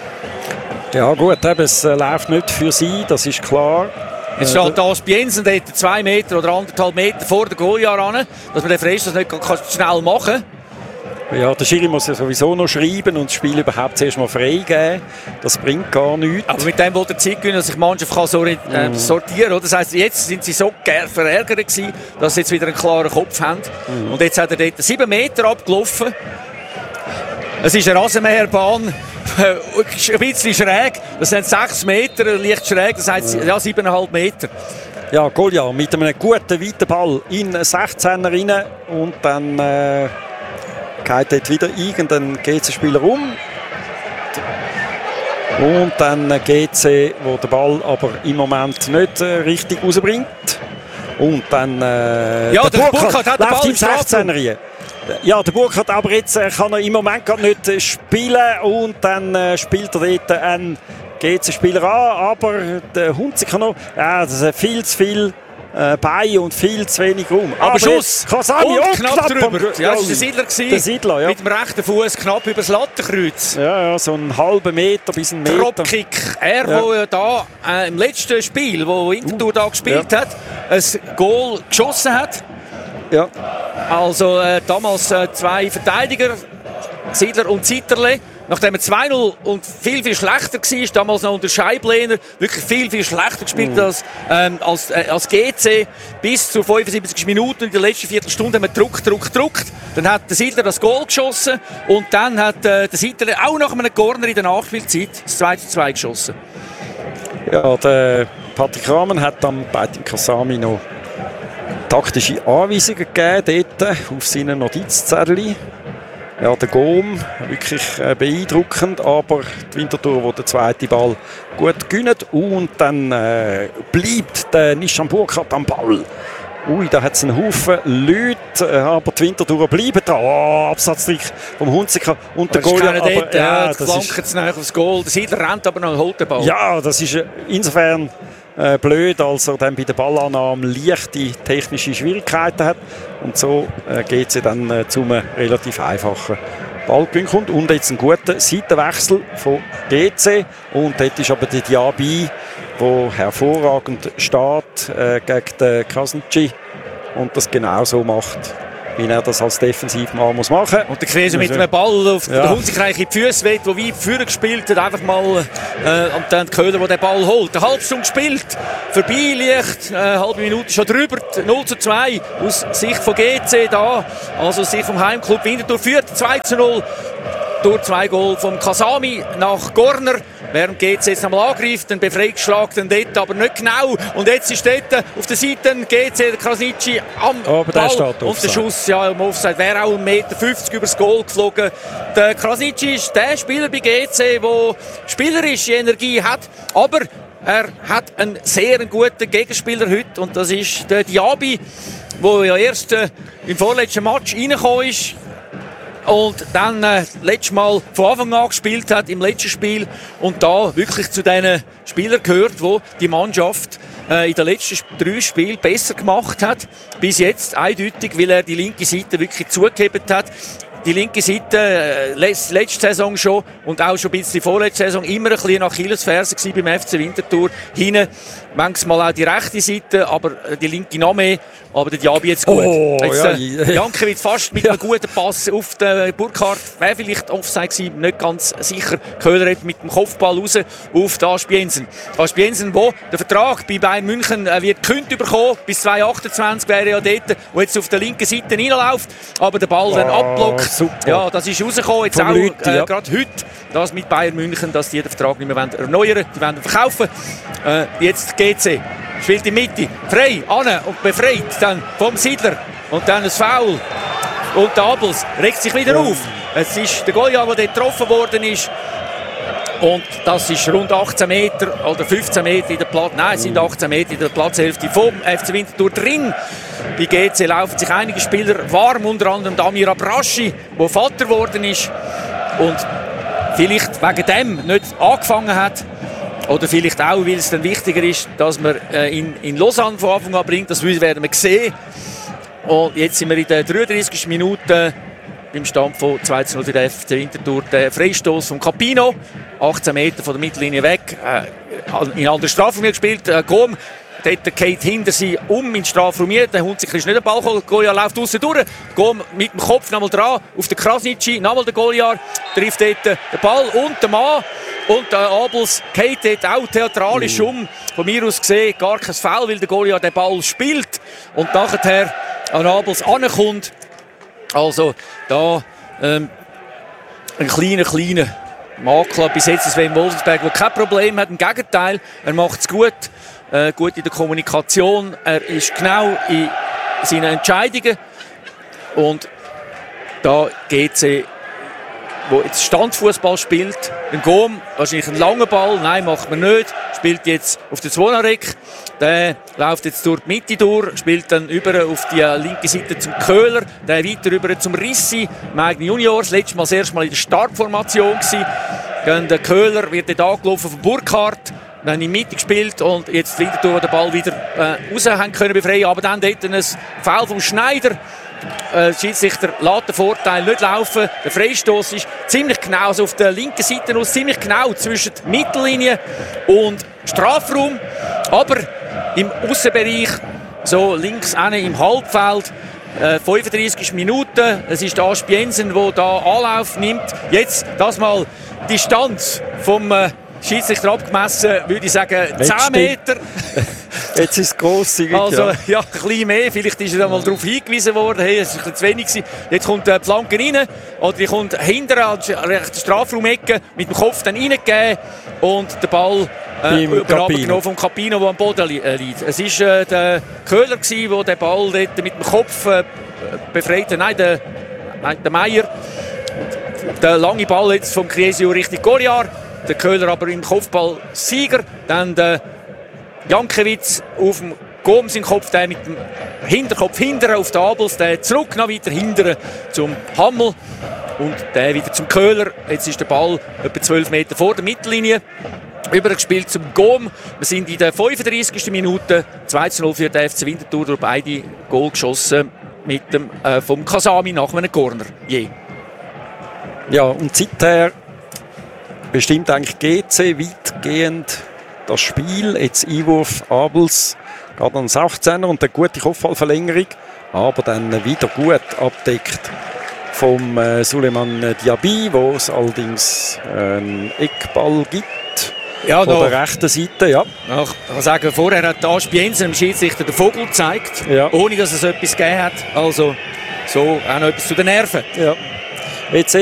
Ja gut, eben, es äh, läuft nicht für sie, das ist klar. Jetzt steht da Spiensen, der zwei Meter oder anderthalb Meter vor der Goliath ran, dass man den Freistoß nicht schnell machen kann. Ja, der Schiri muss ja sowieso noch schreiben und das Spiel überhaupt zuerst mal freigeben. Das bringt gar nichts. Aber mit dem wollte er Zeit gewinnen, dass sich die Mannschaft kann so, äh, mm. sortieren kann. Das heisst, jetzt sind sie so verärgert gewesen, dass sie jetzt wieder einen klaren Kopf haben. Mm. Und jetzt hat er dort sieben Meter abgelaufen. Es ist eine Rasenmäherbahn, ein bisschen schräg. Das sind sechs Meter, leicht schräg, das heisst ja, siebeneinhalb Meter. Ja, Golja mit einem guten, weiten Ball in sechzehner rein und dann äh, geht dort wieder irgendein G C-Spieler um. Und dann G C, wo der Ball aber im Moment nicht äh, richtig rausbringt. Und dann äh, ja, der, der Burkhardt Burkhardt hat den Ball im sechzehner rein. Ja, der Burkhardt, aber jetzt äh, kann er im Moment gerade nicht äh, spielen und dann äh, spielt er dort einen G C-Spieler an, aber der Hunziker noch, ja, das ist viel zu viel äh, Beine und viel zu wenig Raum. Aber, aber Schuss! Kasami und knapp, knapp drüber. Am, ja, das war der Siedler. Der Siedler, ja. Mit dem rechten Fuß knapp über das Lattenkreuz. Ja, ja, so einen halben Meter bis einen Meter. Dropkick. Er, ja. wo ja da äh, im letzten Spiel, wo Winterthur uh, da gespielt ja. hat, ein Goal geschossen hat. Ja. Also äh, damals äh, zwei Verteidiger, Siedler und Zitterle. Nachdem er zwei null und viel, viel schlechter war, damals noch unter Scheiblehner, wirklich viel, viel schlechter gespielt mm. als, ähm, als, äh, als G C. Bis zur fünfundsiebzigsten Minute in der letzten Viertelstunde haben wir gedruckt, gedruckt, gedruckt. Dann hat der Siedler das Goal geschossen und dann hat äh, der Siedler auch nach einem Corner in der Nachspielzeit das zwei zu zwei geschossen. Ja, der Patrick Rahmen hat dann bei dem Kasami noch taktische Anweisungen gegeben, dort auf seinen Notizzettel. Ja, der Gom, wirklich äh, beeindruckend, aber die Winterthur, wo der zweite Ball gut gewinnt und dann äh, bleibt der Nishan Burkhardt am Ball. Ui, da hat es einen Haufen Leute, aber die Winterthur bleiben dran. Oh, Absatztrick vom Hunziker und der Goal. Aber, ja, das flankt jetzt nachher aufs Goal. Der Siedler rennt aber noch und holt den Ball. Ja, das ist äh, insofern äh, blöd, als er dann bei der Ballannahme leichte technische Schwierigkeiten hat und so äh, geht sie dann äh, zum relativ einfachen Ballgewinn kommt. Und jetzt ein guter Seitenwechsel von G C und dort ist aber der Diaby, der hervorragend steht äh, gegen den Krasnitschi und das genau so macht, wie er das als Defensivmann muss machen. Und der Krise mit einem Ball auf ja. der Hunzigreich in die Füße weht, der weit vorne gespielt hat, einfach mal äh, und dann Köhler, der den Ball holt. Eine halbe Stunde gespielt, vorbei liegt, äh, eine halbe Minute schon drüber, null zu zwei aus Sicht von G C da, also aus Sicht vom Heimclub Winterthur führt zwei zu null durch zwei Goal vom Kasami nach Corner. Während G C jetzt nochmal angreift, dann befreit geschlagen dort, aber nicht genau. Und jetzt ist dort auf der Seite G C, der Krasnitschi am oh, Ball. Und der Schuss ja, im Offside wäre auch ein Meter fünfzig übers Goal geflogen. Der Krasnitschi ist der Spieler bei G C, der spielerische Energie hat, aber er hat einen sehr guten Gegenspieler heute und das ist der Diaby, der ja erst äh, im vorletzten Match reingekommen ist. Und dann äh, letztes Mal von Anfang an gespielt hat im letzten Spiel und da wirklich zu den Spielern gehört, wo die Mannschaft äh, in den letzten drei Spielen besser gemacht hat. Bis jetzt eindeutig, weil er die linke Seite wirklich zugehebt hat. Die linke Seite, äh, letzte Saison schon und auch schon ein bisschen vorletzte Saison, immer ein bisschen nach Achillesferse gewesen beim F C Winterthur. Hinten manchmal auch die rechte Seite, aber die linke noch mehr. Aber der Diaby jetzt gut. Oh, jetzt, ja, äh, Jankiewicz fast mit ja. einem guten Pass auf den Burkhardt. Wäre vielleicht Offside gewesen, nicht ganz sicher. Köhler hat mit dem Kopfball raus auf den Aspiensen. Aspiensen, wo der Vertrag bei Bayern München äh, wird gekündigt bekommen. Bis zweitausendachtundzwanzig wäre er ja dort, wo jetzt auf der linken Seite reinläuft. Aber der Ball oh, dann abblockt. Super. Ja, das ist rausgekommen. Jetzt auch Leute, äh, ja. gerade heute, das mit Bayern München, dass die den Vertrag nicht mehr erneuern wollen. Die wollen verkaufen. Äh, jetzt G C. Spielt in die Mitte, frei, an und befreit dann vom Siedler. Und dann ein Foul. Und der Abels regt sich wieder auf. Es ist der Goya, der dort getroffen worden ist. Und das ist rund achtzehn Meter oder fünfzehn Meter in der Platz. Nein, es sind achtzehn Meter in der Platzhälfte vom F C Winterthur drin. Bei G C laufen sich einige Spieler warm, unter anderem Amir Abraschi, der Vater geworden ist. Und vielleicht wegen dem nicht angefangen hat. Oder vielleicht auch, weil es dann wichtiger ist, dass man äh, in, in Lausanne von Anfang an bringt. Das werden wir sehen. Und jetzt sind wir in der dreiunddreißigsten Minute beim Stand von zwei zu null für den F C Winterthur. Der Freistoß von Capino, achtzehn Meter von der Mittellinie weg. Äh, in anderer Strafraum gespielt. Äh, Gom dort geht hinter sie um in den Strafraum rein, der Hund sich nicht den Ball geholt, Goliath läuft aussen durch, Gom mit dem Kopf nochmal dran, auf den Krasnitschi, nochmal der Goliath, trifft dort den Ball und den Mann und der Abels geht dort auch theatralisch mm. um, von mir aus gesehen gar kein Foul, weil der Goliath den Ball spielt und nachher an Abels ankommt. Also da ähm, ein kleiner, kleiner Makler bis jetzt Sven Wolfsberg, der kein Problem hat, im Gegenteil, er macht es gut, äh, gut in der Kommunikation, er ist genau in seinen Entscheidungen und da G C, wo jetzt Standfußball spielt, ein Gom, wahrscheinlich ein langer Ball, nein, macht man nicht, spielt jetzt auf den Zwonarek, der läuft jetzt durch die Mitte durch, spielt dann über auf die linke Seite zum Köhler, der weiter über zum Rissi, Magni Junior, das letzte Mal das erste Mal in der Startformation gewesen. Dann der Köhler wird dort angelaufen von Burkhardt, dann in die Mitte gespielt und jetzt wieder durch den Ball wieder äh, raus haben können befreien, aber dann dort ein Foul vom Schneider. Der äh, Schiedsrichter lässt den Vorteil nicht laufen. Der Freistoß ist ziemlich genau, also auf der linken Seite aus, ziemlich genau zwischen Mittellinie und Strafraum. Aber im Aussenbereich, so links hinten im Halbfeld, äh, fünfunddreißig Minuten. Es ist der Asp Jensen, der da Anlauf nimmt. Jetzt das mal die Distanz vom äh, Schiedsrichter abgemessen, würde ich sagen, zehn Meter. Jetzt ist es grosszügig. Also, ja. ja, ein bisschen mehr. Vielleicht ist er mal darauf hingewiesen worden, hey, es war ein bisschen zu wenig gewesen. Jetzt kommt die Flanke rein, oder die kommt hinter an der Strafraumecke mit dem Kopf dann reingegeben und der Ball äh, überabgenommen vom Capino, der am Boden li- äh, liegt. Es war äh, der Köhler, der den Ball dort mit dem Kopf äh, befreit hat. Nein, der, nein, der Meier. Der lange Ball jetzt vom Criesio Richtung Goliath. Der Köhler aber im Kopfball Sieger. Dann der Jankiewicz auf dem Gomes im Kopf, der mit dem Hinterkopf hinterher auf den Abels, der zurück noch weiter hinterher zum Hammel und der wieder zum Köhler. Jetzt ist der Ball etwa zwölf Meter vor der Mittellinie. Übergespielt zum Gom. Wir sind in der fünfunddreißigsten Minute. zwei zu null für den F C Winterthur, durch beide Goal geschossen mit dem, äh, vom Kasami nach einem Corner. Je. Ja, und seither bestimmt eigentlich G C weitgehend das Spiel. Jetzt Einwurf Abels geht an den sechzehner und eine gute Kopfballverlängerung, aber dann wieder gut abdeckt vom äh, Suleiman Diaby, wo es allerdings einen Eckball gibt. Ja, von der rechten Seite, ja. Ja, ich kann sagen, vorher hat Asp Jensen dem Schiedsrichter den Vogel gezeigt, ja. ohne dass es etwas gegeben hat. Also so auch noch etwas zu den Nerven. Ja. Jetzt